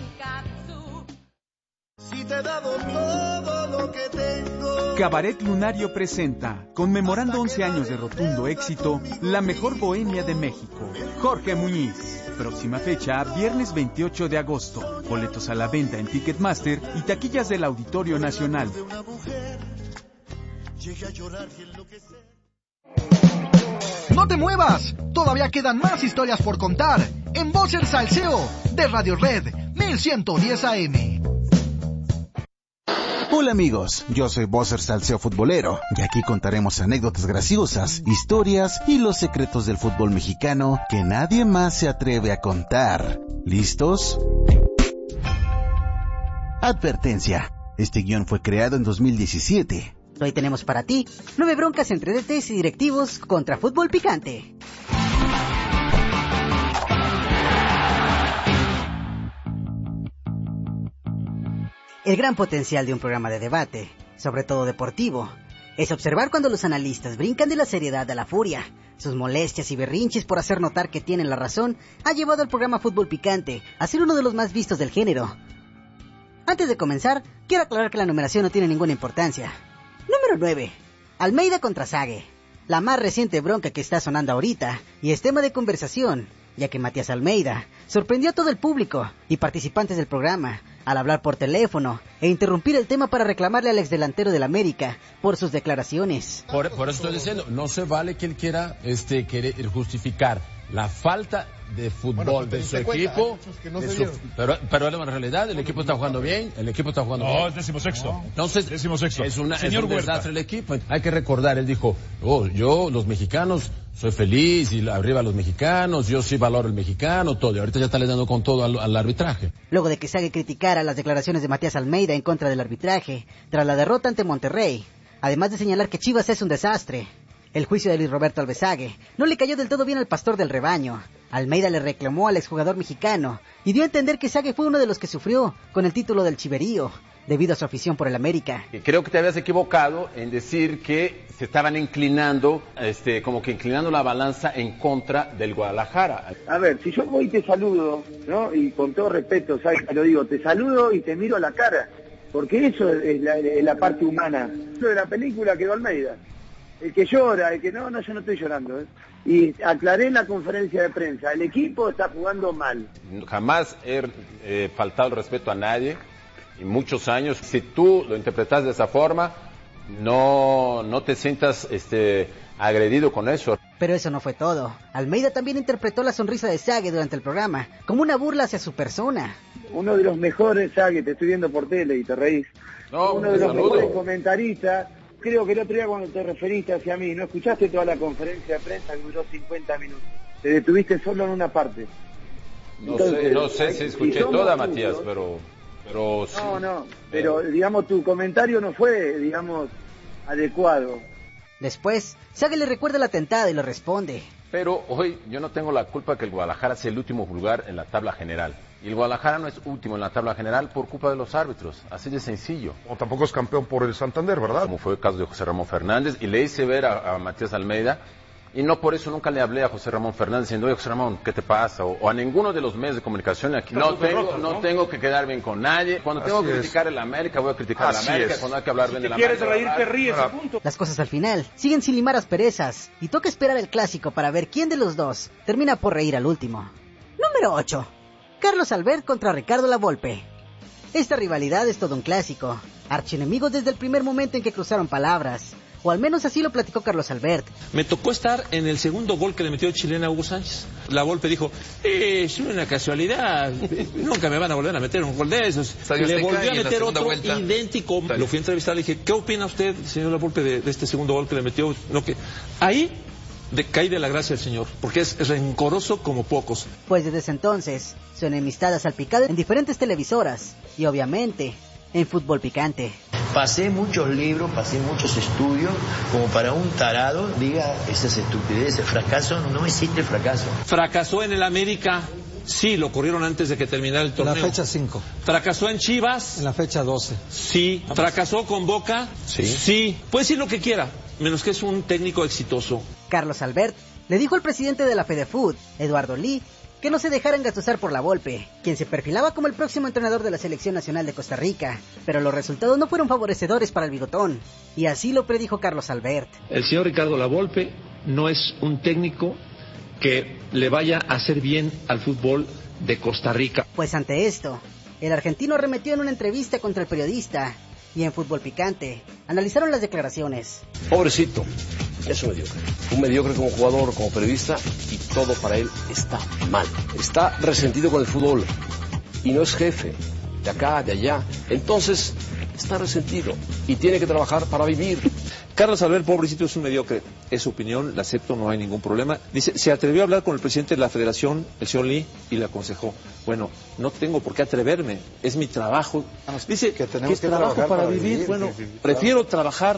Si te he dado todo lo que tengo. Cabaret Lunario presenta, conmemorando once años de rotundo éxito, la mejor bohemia de México. Jorge Muñiz. Próxima fecha, viernes veintiocho de agosto. Boletos a la venta en Ticketmaster y taquillas del Auditorio Nacional. ¡No te muevas! Todavía quedan más historias por contar en Voces Salseo de Radio Red mil ciento diez A M. Hola amigos, yo soy Bosser Salseo Futbolero y aquí contaremos anécdotas graciosas, historias y los secretos del fútbol mexicano que nadie más se atreve a contar. ¿Listos? Advertencia, este guión fue creado en dos mil diecisiete. Hoy tenemos para ti nueve broncas entre D Ts y directivos contra fútbol picante. El gran potencial de un programa de debate, sobre todo deportivo, es observar cuando los analistas brincan de la seriedad a la furia. Sus molestias y berrinches por hacer notar que tienen la razón ha llevado al programa Fútbol Picante a ser uno de los más vistos del género. Antes de comenzar, quiero aclarar que la numeración no tiene ninguna importancia. Número nueve. Almeida contra Sague. La más reciente bronca que está sonando ahorita y es tema de conversación, ya que Matías Almeida sorprendió a todo el público y participantes del programa al hablar por teléfono e interrumpir el tema para reclamarle al exdelantero del América por sus declaraciones. Por, por eso estoy diciendo, no se vale que él quiera este querer justificar la falta de fútbol bueno, de su equipo. No de su, pero, pero en realidad el equipo está jugando bien, el equipo está jugando no, bien. No, es decimosexto. No. Entonces, decimosexto. Es, una, Señor es un desastre el equipo. Hay que recordar, él dijo, oh, yo, los mexicanos, soy feliz y arriba los mexicanos, yo sí valoro el mexicano, todo. Y ahorita ya está le dando con todo al, al arbitraje. Luego de que Sague criticara las declaraciones de Matías Almeida en contra del arbitraje, tras la derrota ante Monterrey, además de señalar que Chivas es un desastre, el juicio de Luis Roberto Alvesague no le cayó del todo bien al pastor del rebaño. Almeida le reclamó al exjugador mexicano y dio a entender que Sague fue uno de los que sufrió con el título del chiverío, debido a su afición por el América. Creo que te habías equivocado en decir que se estaban inclinando, este, como que inclinando la balanza en contra del Guadalajara. A ver, si yo voy y te saludo, ¿no? Y con todo respeto, ¿sabes? Te lo digo, te saludo y te miro a la cara, porque eso es la, es la parte humana. Lo de la película quedó Almeida. El que llora, el que no, no, yo no estoy llorando, ¿eh? Y aclaré en la conferencia de prensa, el equipo está jugando mal. Jamás he eh, faltado el respeto a nadie, y muchos años, si tú lo interpretas de esa forma, no, no te sientas este, agredido con eso. Pero eso no fue todo. Almeida también interpretó la sonrisa de Sague durante el programa como una burla hacia su persona. Uno de los mejores, Sague, te estoy viendo por tele y te reís. No, Uno de los saludo. mejores comentaristas. Creo que el otro día cuando te referiste hacia mí, ¿no escuchaste toda la conferencia de prensa que duró cincuenta minutos? Te detuviste solo en una parte. No Entonces, sé, no sé si escuché si toda, juntos, Matías, pero... pero sí. No, no, pero digamos tu comentario no fue, digamos, adecuado. Después, Sague le recuerda el atentado y le responde. Pero hoy yo no tengo la culpa que el Guadalajara sea el último lugar en la tabla general. Y el Guadalajara no es último en la tabla general por culpa de los árbitros, así de sencillo. O tampoco es campeón por el Santander, ¿verdad? Como fue el caso de José Ramón Fernández, y le hice ver a, a Matías Almeida, y no por eso nunca le hablé a José Ramón Fernández diciendo, oye José Ramón, ¿qué te pasa? O, o a ninguno de los medios de comunicación aquí. No tengo, rotos, ¿no? no tengo que quedar bien con nadie. Cuando así tengo que es. criticar el América, voy a criticar el América. Es. Cuando hay que hablar si bien de la América. Si quieres reír, te ríes, a punto. Las cosas al final siguen sin limar asperezas, y toca esperar el clásico para ver quién de los dos termina por reír al último. Número ocho. Carlos Albert contra Ricardo Lavolpe. Esta rivalidad es todo un clásico. Archienemigos desde el primer momento en que cruzaron palabras. o al menos así lo platicó Carlos Albert. Me tocó estar en el segundo gol que le metió Chilena a Hugo Sánchez. La Volpe dijo, eh, es una casualidad, nunca me van a volver a meter un gol de esos. Y le volvió a meter otro vuelta. idéntico. Lo fui a entrevistar, le dije, ¿qué opina usted, señor La Volpe, de, de este segundo gol que le metió? No, que... Ahí de, caí de la gracia del señor, porque es rencoroso como pocos. Pues desde ese entonces, su enemistad ha salpicado en diferentes televisoras y obviamente en Fútbol Picante. Pasé muchos libros, pasé muchos estudios, como para un tarado diga esas estupideces. Fracaso, no existe fracaso. Fracasó en el América, sí, lo corrieron antes de que terminara el torneo. En la fecha cinco. Fracasó en Chivas. En la fecha doce. Sí. Fracasó con Boca. Sí. Sí. Puede decir lo que quiera, menos que es un técnico exitoso. Carlos Albert le dijo al presidente de la FedeFood, Eduardo Lee, que no se dejara engatusar por la Volpe, quien se perfilaba como el próximo entrenador de la Selección Nacional de Costa Rica, pero los resultados no fueron favorecedores para el bigotón, y así lo predijo Carlos Albert. El señor Ricardo Lavolpe no es un técnico que le vaya a hacer bien al fútbol de Costa Rica. Pues ante esto, el argentino arremetió en una entrevista contra el periodista, y en Fútbol Picante analizaron las declaraciones. Pobrecito, es un mediocre. Un mediocre como jugador, como periodista, y todo para él está mal. Está resentido con el fútbol y no es jefe de acá, de allá. Entonces, está resentido y tiene que trabajar para vivir. Carlos Albert, pobrecito, es un mediocre. Es su opinión, la acepto, no hay ningún problema. Dice, se atrevió a hablar con el presidente de la federación, el señor Lee, y le aconsejó. Bueno, no tengo por qué atreverme, es mi trabajo. Dice que tenemos que trabajo para, para vivir. vivir. Bueno, sí, sí, prefiero claro. trabajar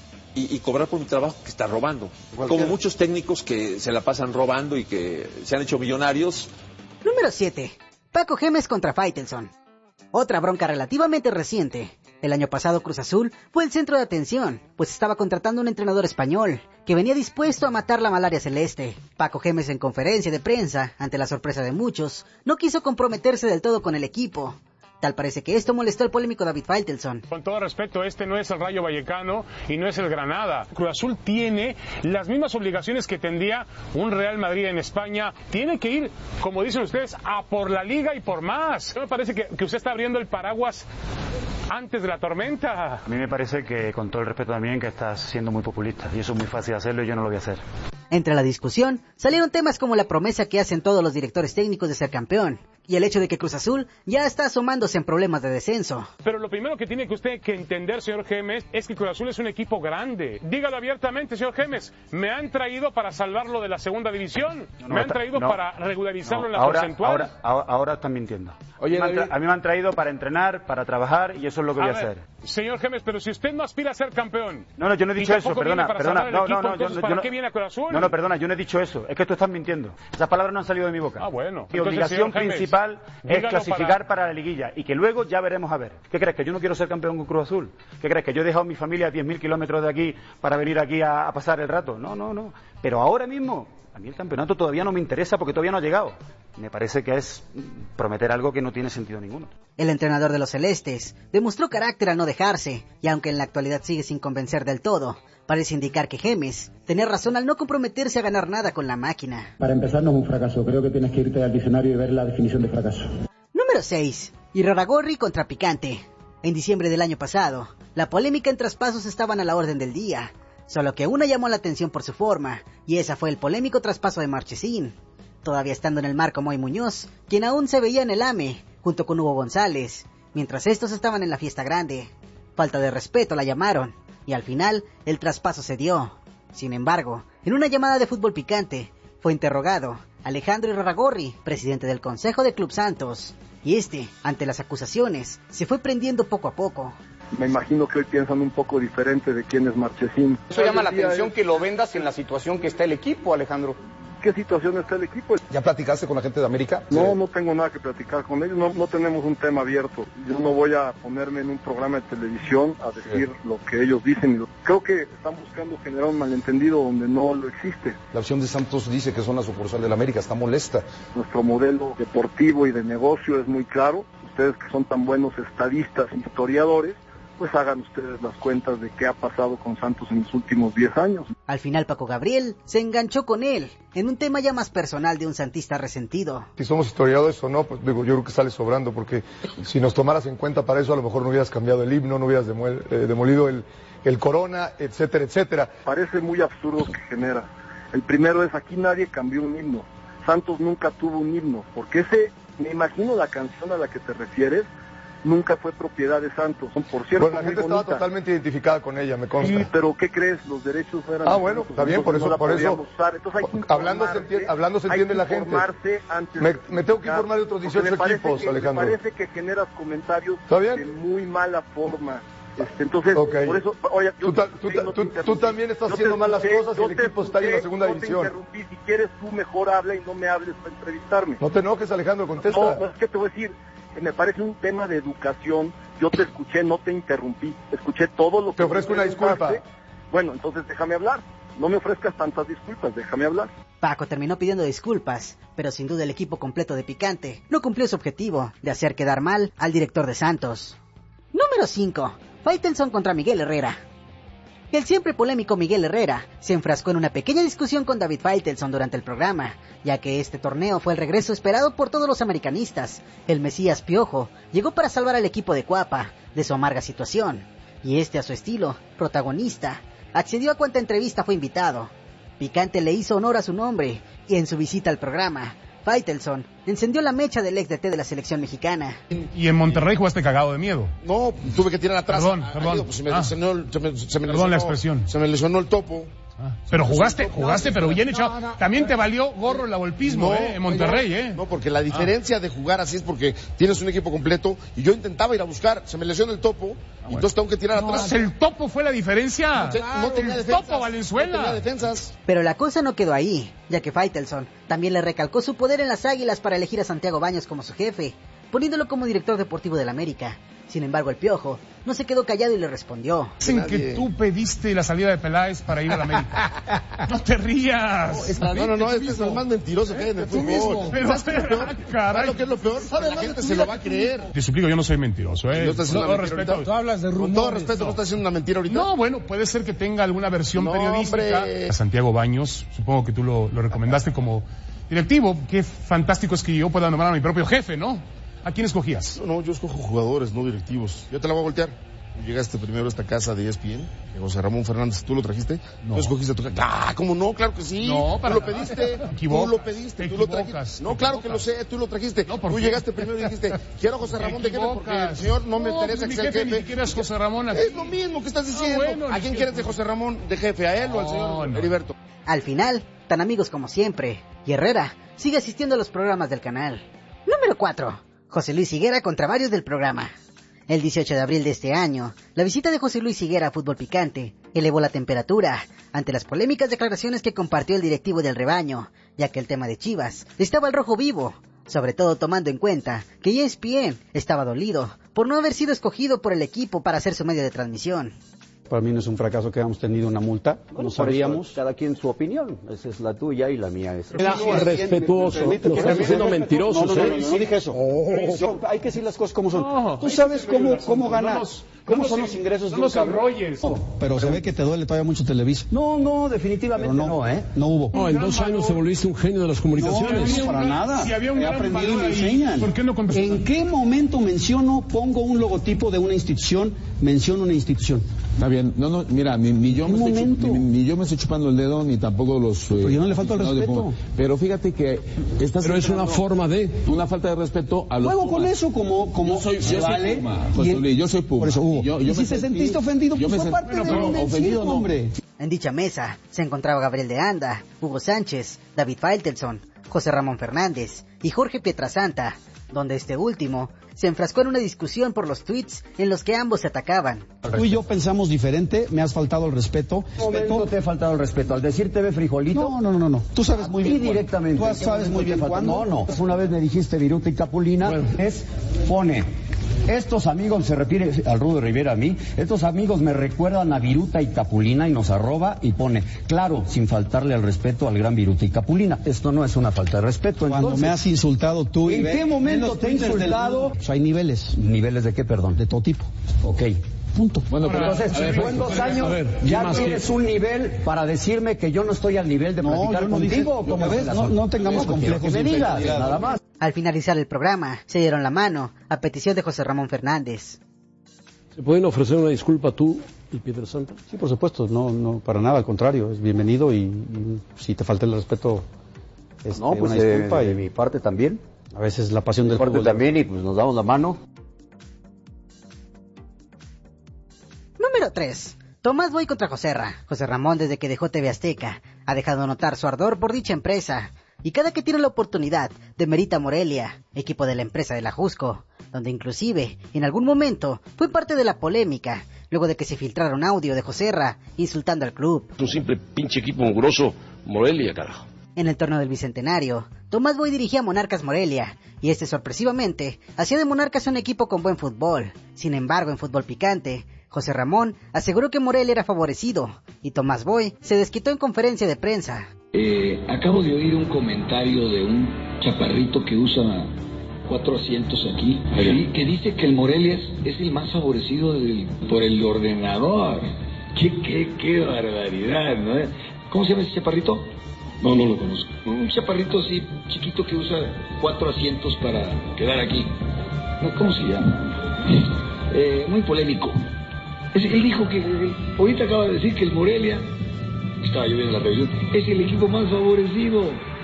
y, y cobrar por mi trabajo que estar robando. Cualquiera. Como muchos técnicos que se la pasan robando y que se han hecho millonarios. Número siete. Paco Gémez contra Faitelson. Otra bronca relativamente reciente. El año pasado Cruz Azul fue el centro de atención, pues estaba contratando un entrenador español que venía dispuesto a matar la malaria celeste. Paco Gémez, en conferencia de prensa, ante la sorpresa de muchos, no quiso comprometerse del todo con el equipo. Tal parece que esto molestó al polémico David Faitelson. Con todo respeto, este no es el Rayo Vallecano y no es el Granada. Cruz Azul tiene las mismas obligaciones que tendría un Real Madrid en España. Tiene que ir, como dicen ustedes, a por la liga y por más. Me parece que, que usted está abriendo el paraguas antes de la tormenta. A mí me parece que, con todo el respeto también, que estás siendo muy populista. Y eso es muy fácil hacerlo y yo no lo voy a hacer. Entre la discusión, salieron temas como la promesa que hacen todos los directores técnicos de ser campeón, y el hecho de que Cruz Azul ya está asomándose en problemas de descenso. Pero lo primero que tiene que usted que entender, señor Gémez, es que Cruz Azul es un equipo grande. Dígalo abiertamente, señor Gémez. Me han traído para salvarlo de la segunda división. No, no, me han traído no, para regularizarlo no, en la ahora, porcentual. Ahora, ahora, ahora están mintiendo. Oye, a, mí a mí me han traído para entrenar, para trabajar, y eso es lo que a voy a ver, hacer. Señor Gémez, pero si usted no aspira a ser campeón. No, no, yo no he dicho eso, perdona, perdona. No, equipo, no, no, yo, ¿para yo no, qué viene a Cruz Azul? No, no, perdona, yo no he dicho eso. Es que tú estás mintiendo. Esas palabras no han salido de mi boca. Ah, bueno. Mi obligación principal es clasificar para... para la liguilla y que luego ya veremos a ver. ¿Qué crees? ¿Que yo no quiero ser campeón con Cruz Azul? ¿Qué crees? ¿Que yo he dejado a mi familia a diez mil kilómetros de aquí para venir aquí a, a pasar el rato? No, no, no. Pero ahora mismo, a mí el campeonato todavía no me interesa porque todavía no ha llegado. Me parece que es prometer algo que no tiene sentido ninguno. El entrenador de los celestes demostró carácter al no dejarse, y aunque en la actualidad sigue sin convencer del todo, parece indicar que Gémez tenía razón al no comprometerse a ganar nada con la máquina. Para empezar, no es un fracaso. Creo que tienes que irte al diccionario y ver la definición de fracaso. Número seis. Irarrágorri contra Picante. En diciembre del año pasado, la polémica en traspasos estaban a la orden del día, solo que una llamó la atención por su forma, y esa fue el polémico traspaso de Marchesín. Todavía estando en el marco Moy Muñoz, quien aún se veía en el A M E, junto con Hugo González, mientras estos estaban en la fiesta grande. Falta de respeto la llamaron, y al final el traspaso se dio. Sin embargo, en una llamada de Fútbol Picante, fue interrogado Alejandro Irarrágorri, presidente del Consejo de Club Santos, y este, ante las acusaciones, se fue prendiendo poco a poco. Me imagino que hoy piensan un poco diferente de quién es Marchesín. Eso llama la atención que lo vendas en la situación que está el equipo, Alejandro. ¿Qué situación está el equipo? ¿Ya platicaste con la gente de América? No, no tengo nada que platicar con ellos, no, no tenemos un tema abierto. Yo no voy a ponerme en un programa de televisión a decir sí. lo que ellos dicen. Creo que están buscando generar un malentendido donde no lo existe. La opción de Santos dice que son la sucursal de la América, está molesta. Nuestro modelo deportivo y de negocio es muy claro. Ustedes que son tan buenos estadistas, historiadores, pues hagan ustedes las cuentas de qué ha pasado con Santos en los últimos diez años. Al final Paco Gabriel se enganchó con él en un tema ya más personal de un santista resentido. Si somos historiadores o no, pues digo, yo creo que sale sobrando, porque si nos tomaras en cuenta para eso, a lo mejor no hubieras cambiado el himno, no hubieras demuel, eh, demolido el, el corona, etcétera, etcétera. Parece muy absurdo que genera. El primero es, aquí nadie cambió un himno. Santos nunca tuvo un himno, porque ese, me imagino la canción a la que te refieres, nunca fue propiedad de Santos. Por cierto, bueno, la gente estaba totalmente identificada con ella, me consta. Sí, pero ¿qué crees? Los derechos no eran... Ah, bueno, está bien, por eso, no por eso. Hablando se entiende, hablando se entiende la gente. Antes me, me tengo que informar de otros dieciocho equipos, que, Alejandro. Me parece que generas comentarios de muy mala forma. Este, entonces, okay. por eso, oye, yo, tú, ta, tú, ta, no tú, tú también estás haciendo mal las cosas y el equipo está en la segunda no división. Te interrumpí. Si quieres, tú mejor habla y no me hables para entrevistarme. No te enojes, Alejandro, contesta. No, no, es que te voy a decir, me parece un tema de educación. Yo te escuché, no te interrumpí. Escuché todo lo que... Te ofrezco una disculpa. Bueno, entonces déjame hablar. No me ofrezcas tantas disculpas, déjame hablar. Paco terminó pidiendo disculpas, pero sin duda el equipo completo de Picante no cumplió su objetivo de hacer quedar mal al director de Santos. Número cinco. Faitelson contra Miguel Herrera. El siempre polémico Miguel Herrera se enfrascó en una pequeña discusión con David Faitelson durante el programa, ya que este torneo fue el regreso esperado por todos los americanistas. El Mesías Piojo llegó para salvar al equipo de Cuapa de su amarga situación, y este a su estilo, protagonista, accedió a cuanta entrevista fue invitado. Picante le hizo honor a su nombre, y en su visita al programa, Faitelson encendió la mecha del ex D T de la selección mexicana. Y en Monterrey jugaste cagado de miedo. No, tuve que tirar atrás. Perdón, perdón. Amigo, pues se me ah. lesionó, se me, se me perdón lesionó, la expresión. Se me lesionó el topo. Ah. Pero jugaste, jugaste, pero bien echado. No, no, También no, te valió gorro el golpismo, no, eh, en Monterrey, no, eh. No, porque la diferencia ah. de jugar así es porque tienes un equipo completo y yo intentaba ir a buscar, se me lesionó el topo, ah, bueno. y entonces tengo que tirar no, atrás. El topo fue la diferencia. No, te, claro, no tenía el defensas, topo Valenzuela. No tenía defensas. Pero la cosa no quedó ahí, ya que Faitelson también le recalcó su poder en las Águilas para elegir a Santiago Baños como su jefe, poniéndolo como director deportivo del América. Sin embargo, el Piojo no se quedó callado y le respondió. Dicen que tú pediste la salida de Peláez para ir a la América. No te rías. No, no, no, no este es el más mentiroso que hay en el fútbol. Pero, ¿Sabes qué es lo peor? ¿Sabes lo que es lo peor? La gente se lo va a creer. Te suplico, yo no soy mentiroso, ¿eh? No estás haciendo no, una mentira respeto. Tú hablas de rumores. Con todo respeto, no. ¿no estás haciendo una mentira ahorita? No, bueno, puede ser que tenga alguna versión no, periodística. Hombre. A Santiago Baños, supongo que tú lo, lo recomendaste como directivo. Qué fantástico es que yo pueda nombrar a mi propio jefe, ¿no? ¿A quién escogías? No, no, yo escojo jugadores, no directivos. Yo te la voy a voltear. Llegaste primero a esta casa de E S P N, que José Ramón Fernández, ¿tú lo trajiste? No. ¿Tú escogiste a tu casa? Ah, ¿cómo no? Claro que sí. No, para tú lo pediste. Equivocas, tú lo pediste, tú lo trajiste. No, claro que lo sé, tú lo trajiste. No, tú llegaste primero y dijiste, quiero a José Ramón de jefe porque el señor no me no, interesa pues que sea jefe. Ni siquiera es José Ramón aquí. Es lo mismo que estás diciendo. Ah, bueno, ¿a quién quieres de José Ramón de jefe? ¿A él no, o al señor no. Heriberto? Al final, tan amigos como siempre, y Herrera sigue asistiendo a los programas del canal. Número cuatro. José Luis Higuera contra varios del programa. El dieciocho de abril de este año, la visita de José Luis Higuera a Fútbol Picante elevó la temperatura ante las polémicas declaraciones que compartió el directivo del rebaño, ya que el tema de Chivas estaba al rojo vivo, sobre todo tomando en cuenta que E S P N estaba dolido por no haber sido escogido por el equipo para ser su medio de transmisión. Para mí no es un fracaso que hayamos tenido una multa, como sabíamos. Cada quien su opinión, esa es la tuya y la mía es... Era respetuoso, lo estás diciendo mentiroso. No, no, no, no, no dije eso. Oh. Hay que decir las cosas como son. No, tú sabes cómo, cómo ganas. ¿Cómo son los ingresos de un cabrón? Pero se ve que te duele todavía mucho Televisa. No, no, definitivamente no, no, ¿eh? No hubo. No, en dos años te volviste un genio de las comunicaciones. No, para nada. Si había un He aprendido y me enseñan. ¿Por qué no contestó? ¿En qué momento menciono, pongo un logotipo de una institución, menciono una institución? Está bien. No, no, mira, ni, ni, yo, me estoy, ni, ni yo me estoy chupando el dedo, ni tampoco los... Eh, pero yo no le falta el no respeto. Pero fíjate que... Estás pero es una forma de... Una falta de respeto a los... Juego con eso como, como yo soy, se yo vale. Soy Puma, José Luis, yo soy Puma. Por eso, Hugo. Yo, yo y si te sentiste ofendido, pues fue parte de donde ofendido, no. Hombre. En dicha mesa se encontraba Gabriel de Anda, Hugo Sánchez, David Faitelson, José Ramón Fernández y Jorge Pietrasanta, donde este último se enfrascó en una discusión por los tweets en los que ambos se atacaban. Tú y yo pensamos diferente, me has faltado el respeto. ¿Cuándo te he faltado el respeto? ¿Al decir T V frijolito? No, no, no, no. Tú sabes muy bien. Y directamente. Tú sabes muy bien cuándo. No, no. Una vez me dijiste Viruta y Capulina, bueno. es, pone... Estos amigos, se refiere al Rudo Rivera a mí, estos amigos me recuerdan a Viruta y Capulina y nos arroba y pone, claro, sin faltarle al respeto al gran Viruta y Capulina. Esto no es una falta de respeto. Cuando entonces, me has insultado tú... ¿En qué momento te he insultado? Pues hay niveles. ¿Niveles de qué, perdón? De todo tipo. Ok. punto. Bueno, pero entonces, a ver, tú en dos años ver, ya tienes que... un nivel para decirme que yo no estoy al nivel de platicar no, no contigo. Dice, como ves, no, no tengamos no, complejos. Que me digas, nada más. Al finalizar el programa, se dieron la mano a petición de José Ramón Fernández. ¿Se pueden ofrecer una disculpa tú y Pietrasanta? Sí, por supuesto, no, no, para nada, al contrario, es bienvenido y, y si te falta el respeto, este, no, pues una disculpa. De, y de mi parte también. A veces la pasión de del mi parte fútbol también y pues nos damos la mano. Número tres. Tomás Boy contra Joserra. José Ramón, desde que dejó T V Azteca, ha dejado notar su ardor por dicha empresa. Y cada que tiene la oportunidad, demerita Morelia, equipo de la empresa de la Jusco, donde inclusive, en algún momento, fue parte de la polémica, luego de que se filtrara un audio de Joserra insultando al club. Un simple pinche equipo mugroso, Morelia, carajo. En el torneo del Bicentenario, Tomás Boy dirigía a Monarcas Morelia, y este sorpresivamente hacía de Monarcas un equipo con buen fútbol. Sin embargo, en fútbol picante, José Ramón aseguró que Morelia era favorecido, y Tomás Boy se desquitó en conferencia de prensa. Eh, acabo de oír un comentario de un chaparrito que usa cuatro asientos aquí, ¿sí? Que dice que el Morelia es, es el más favorecido del, por el ordenador. ¡Qué, qué, qué barbaridad! ¿No? ¿Cómo se llama ese chaparrito? No, no lo conozco. Un chaparrito así chiquito que usa cuatro asientos para quedar aquí. ¿Cómo se llama? Eh, muy polémico. Es, él dijo que, ahorita acaba de decir que el Morelia, estaba yo viendo la televisión, es el equipo más favorecido.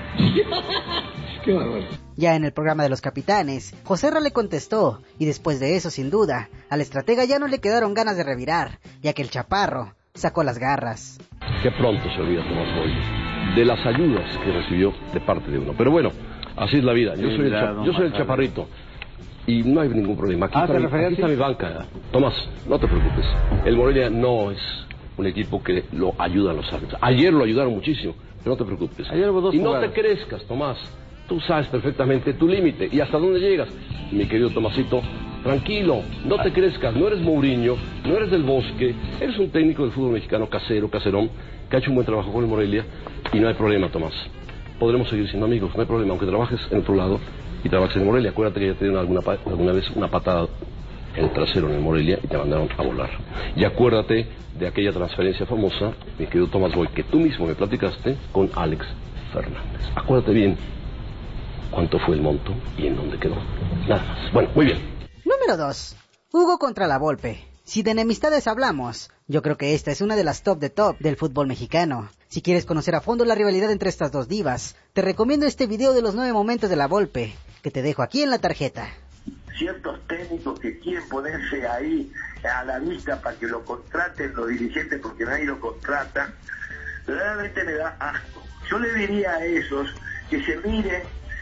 ¡Qué bárbaro! Ya en el programa de los capitanes, Joserra le contestó, y después de eso, sin duda, al estratega ya no le quedaron ganas de revirar, ya que el chaparro sacó las garras. Qué pronto se olvida Tomás Boy de las ayudas que recibió de parte de uno. Pero bueno, así es la vida. Yo soy el, cha- yo soy el chaparrito. Y no hay ningún problema. Aquí, ah, está, mi, aquí está mi banca. Tomás, no te preocupes. El Morelia no es un equipo que lo ayuda a los árbitros. Ayer lo ayudaron muchísimo, pero no te preocupes. Ayer hubo dos y jugadas. No te crezcas, Tomás. Tú sabes perfectamente tu límite y hasta dónde llegas. Mi querido Tomasito, tranquilo, no te crezcas. No eres Mourinho, no eres del Bosque. Eres un técnico del fútbol mexicano casero, caserón, que ha hecho un buen trabajo con el Morelia. Y no hay problema, Tomás. Podremos seguir siendo amigos, no hay problema, aunque trabajes en otro lado y trabajes en Morelia. Acuérdate que ya te dieron alguna, alguna vez una patada en el trasero en el Morelia y te mandaron a volar. Y acuérdate de aquella transferencia famosa, mi querido Tomás Boy, que tú mismo me platicaste con Alex Fernández. Acuérdate bien cuánto fue el monto y en dónde quedó. Nada más. Bueno, muy bien. Número dos. Hugo contra la Volpe. Si de enemistades hablamos, yo creo que esta es una de las top de top del fútbol mexicano. Si quieres conocer a fondo la rivalidad entre estas dos divas, te recomiendo este video de los nueve momentos de la Volpe, que te dejo aquí en la tarjeta. Ciertos técnicos que quieren ponerse ahí a la vista para que lo contraten los dirigentes porque nadie lo contrata, realmente me da asco. Yo le diría a esos que se miren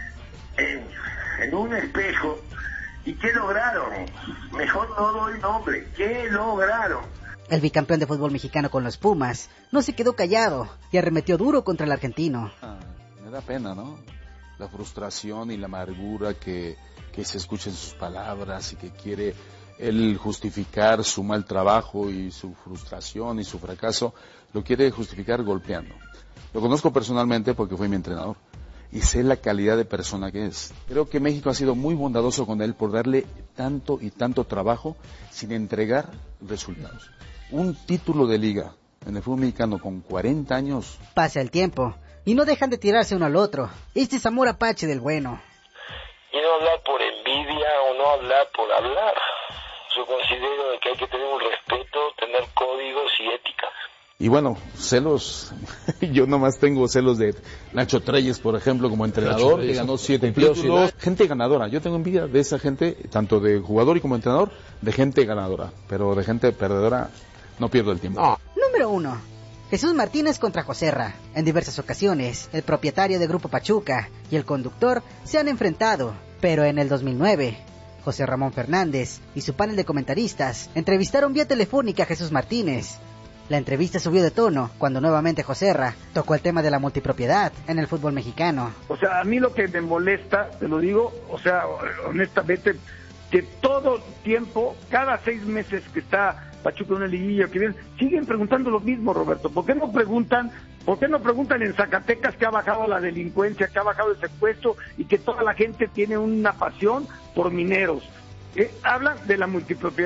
en, en un espejo. ¿Y qué lograron? Mejor no doy nombre. ¿Qué lograron? El bicampeón de fútbol mexicano con los Pumas no se quedó callado y arremetió duro contra el argentino. Ah, me da pena, ¿no? La frustración y la amargura que, que se escucha en sus palabras y que quiere él justificar su mal trabajo y su frustración y su fracaso, lo quiere justificar golpeando. Lo conozco personalmente porque fue mi entrenador. Y sé la calidad de persona que es. Creo que México ha sido muy bondadoso con él por darle tanto y tanto trabajo sin entregar resultados. Un título de liga en el fútbol mexicano con cuarenta años. Pasa el tiempo y no dejan de tirarse uno al otro. Este es amor apache del bueno. Y no hablar por envidia o no hablar por hablar. Yo considero que hay que tener un respeto, tener códigos y ética. Y bueno, celos, yo nomás tengo celos de Nacho Treyes, por ejemplo, como entrenador, que ganó siete títulos. Gente ganadora, yo tengo envidia de esa gente, tanto de jugador y como entrenador, de gente ganadora, pero de gente perdedora no pierdo el tiempo. No. Número uno. Jesús Martínez contra Joserra. En diversas ocasiones, el propietario de Grupo Pachuca y el conductor se han enfrentado, pero en el dos mil nueve... José Ramón Fernández y su panel de comentaristas entrevistaron vía telefónica a Jesús Martínez. La entrevista subió de tono cuando nuevamente Joserra tocó el tema de la multipropiedad en el fútbol mexicano. O sea, a mí lo que me molesta, te lo digo, o sea, honestamente, que todo tiempo, cada seis meses que está Pachuca en una liguilla, que viene, siguen preguntando lo mismo, Roberto. ¿Por qué no preguntan, por qué no preguntan en Zacatecas que ha bajado la delincuencia, que ha bajado el secuestro y que toda la gente tiene una pasión por mineros? Eh, hablan de la multipropiedad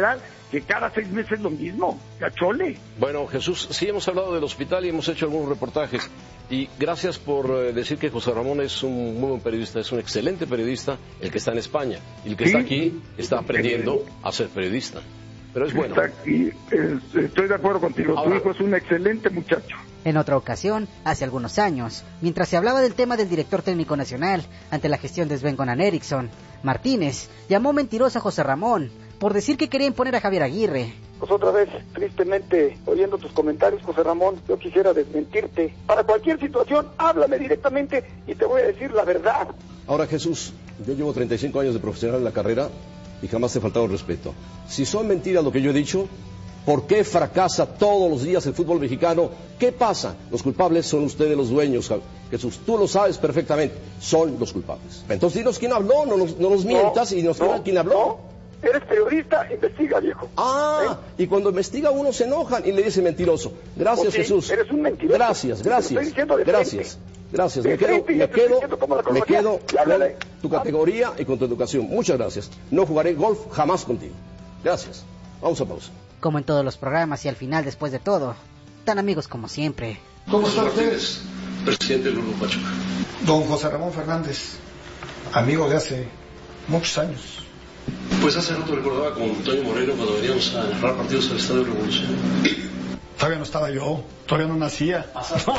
que cada seis meses lo mismo, cachole. Bueno, Jesús, sí hemos hablado del hospital y hemos hecho algunos reportajes. Y gracias por eh, decir que José Ramón es un muy buen periodista, es un excelente periodista, el que está en España. Y el que ¿Sí? está aquí está aprendiendo a ser periodista. Pero es bueno. Está aquí, eh, estoy de acuerdo contigo, Ahora, tu hijo es un excelente muchacho. En otra ocasión, hace algunos años, mientras se hablaba del tema del director técnico nacional ante la gestión de Sven-Goran Eriksson, Martínez llamó mentiroso a José Ramón por decir que quería imponer a Javier Aguirre. Pues otra vez, tristemente, oyendo tus comentarios, José Ramón, yo quisiera desmentirte. Para cualquier situación, háblame directamente y te voy a decir la verdad. Ahora, Jesús, yo llevo treinta y cinco años de profesional en la carrera y jamás he faltado el respeto. Si son mentiras lo que yo he dicho, ¿por qué fracasa todos los días el fútbol mexicano? ¿Qué pasa? Los culpables son ustedes los dueños, Jesús. Tú lo sabes perfectamente. Son los culpables. Entonces dinos quién habló, no nos, no nos mientas no, y nos digan no, quién habló. No. Eres periodista, investiga, viejo. Ah, ¿Eh? Y cuando investiga uno se enojan y le dicen mentiroso. Gracias, okay, Jesús. Eres un mentiroso. Gracias, gracias. Gracias. Gracias. Me quedo, me quedo, me quedo con tu categoría y con tu educación. Muchas gracias. No jugaré golf jamás contigo. Gracias. Vamos a pausa. Como en todos los programas y al final, después de todo, tan amigos como siempre. ¿Cómo está usted? Presidente del Grupo Pachuca. Don José Ramón Fernández, amigo de hace muchos años. Pues hace rato recordaba con Antonio Moreno cuando veníamos a narrar partidos al Estadio Revolución. Todavía no estaba yo, todavía no nacía.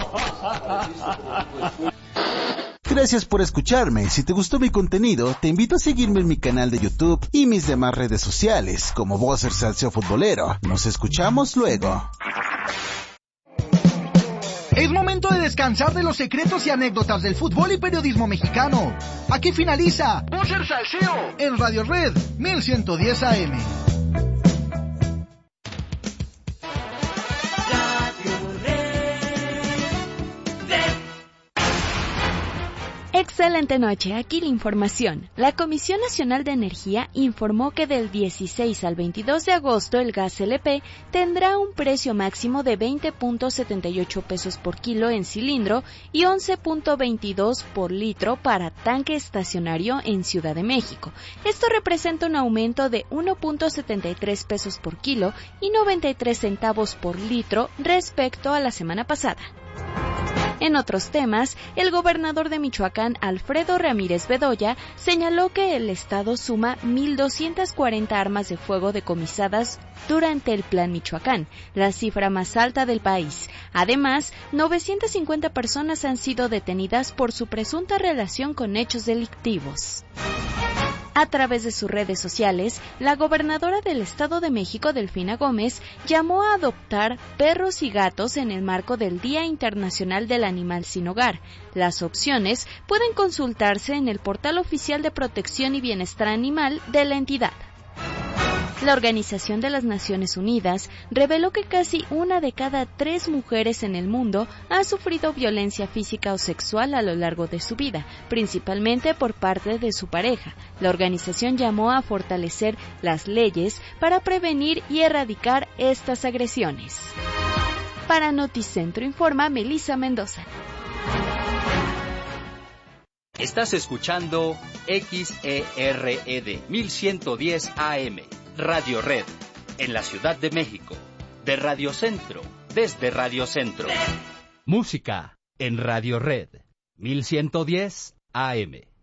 Gracias por escucharme. Si te gustó mi contenido, te invito a seguirme en mi canal de YouTube y mis demás redes sociales, como Bowser Salseo Futbolero. Nos escuchamos luego. Es momento de descansar de los secretos y anécdotas del fútbol y periodismo mexicano. Aquí finaliza Bowser Salseo en Radio Red mil ciento diez A M. Excelente noche, aquí la información. La Comisión Nacional de Energía informó que del dieciséis al veintidós de agosto el gas L P tendrá un precio máximo de veinte punto setenta y ocho pesos por kilo en cilindro y once punto veintidós por litro para tanque estacionario en Ciudad de México. Esto representa un aumento de uno punto setenta y tres pesos por kilo y noventa y tres centavos por litro respecto a la semana pasada. En otros temas, el gobernador de Michoacán, Alfredo Ramírez Bedoya, señaló que el estado suma mil doscientas cuarenta armas de fuego decomisadas durante el Plan Michoacán, la cifra más alta del país. Además, novecientas cincuenta personas han sido detenidas por su presunta relación con hechos delictivos. A través de sus redes sociales, la gobernadora del Estado de México, Delfina Gómez, llamó a adoptar perros y gatos en el marco del Día Internacional del Animal Sin Hogar. Las opciones pueden consultarse en el portal oficial de Protección y Bienestar Animal de la entidad. La Organización de las Naciones Unidas reveló que casi una de cada tres mujeres en el mundo ha sufrido violencia física o sexual a lo largo de su vida, principalmente por parte de su pareja. La organización llamó a fortalecer las leyes para prevenir y erradicar estas agresiones. Para Noticentro informa Melissa Mendoza. Estás escuchando X E R E D mil ciento diez A M. Radio Red, en la Ciudad de México, de Radio Centro, desde Radio Centro. Música en Radio Red, mil ciento diez A M.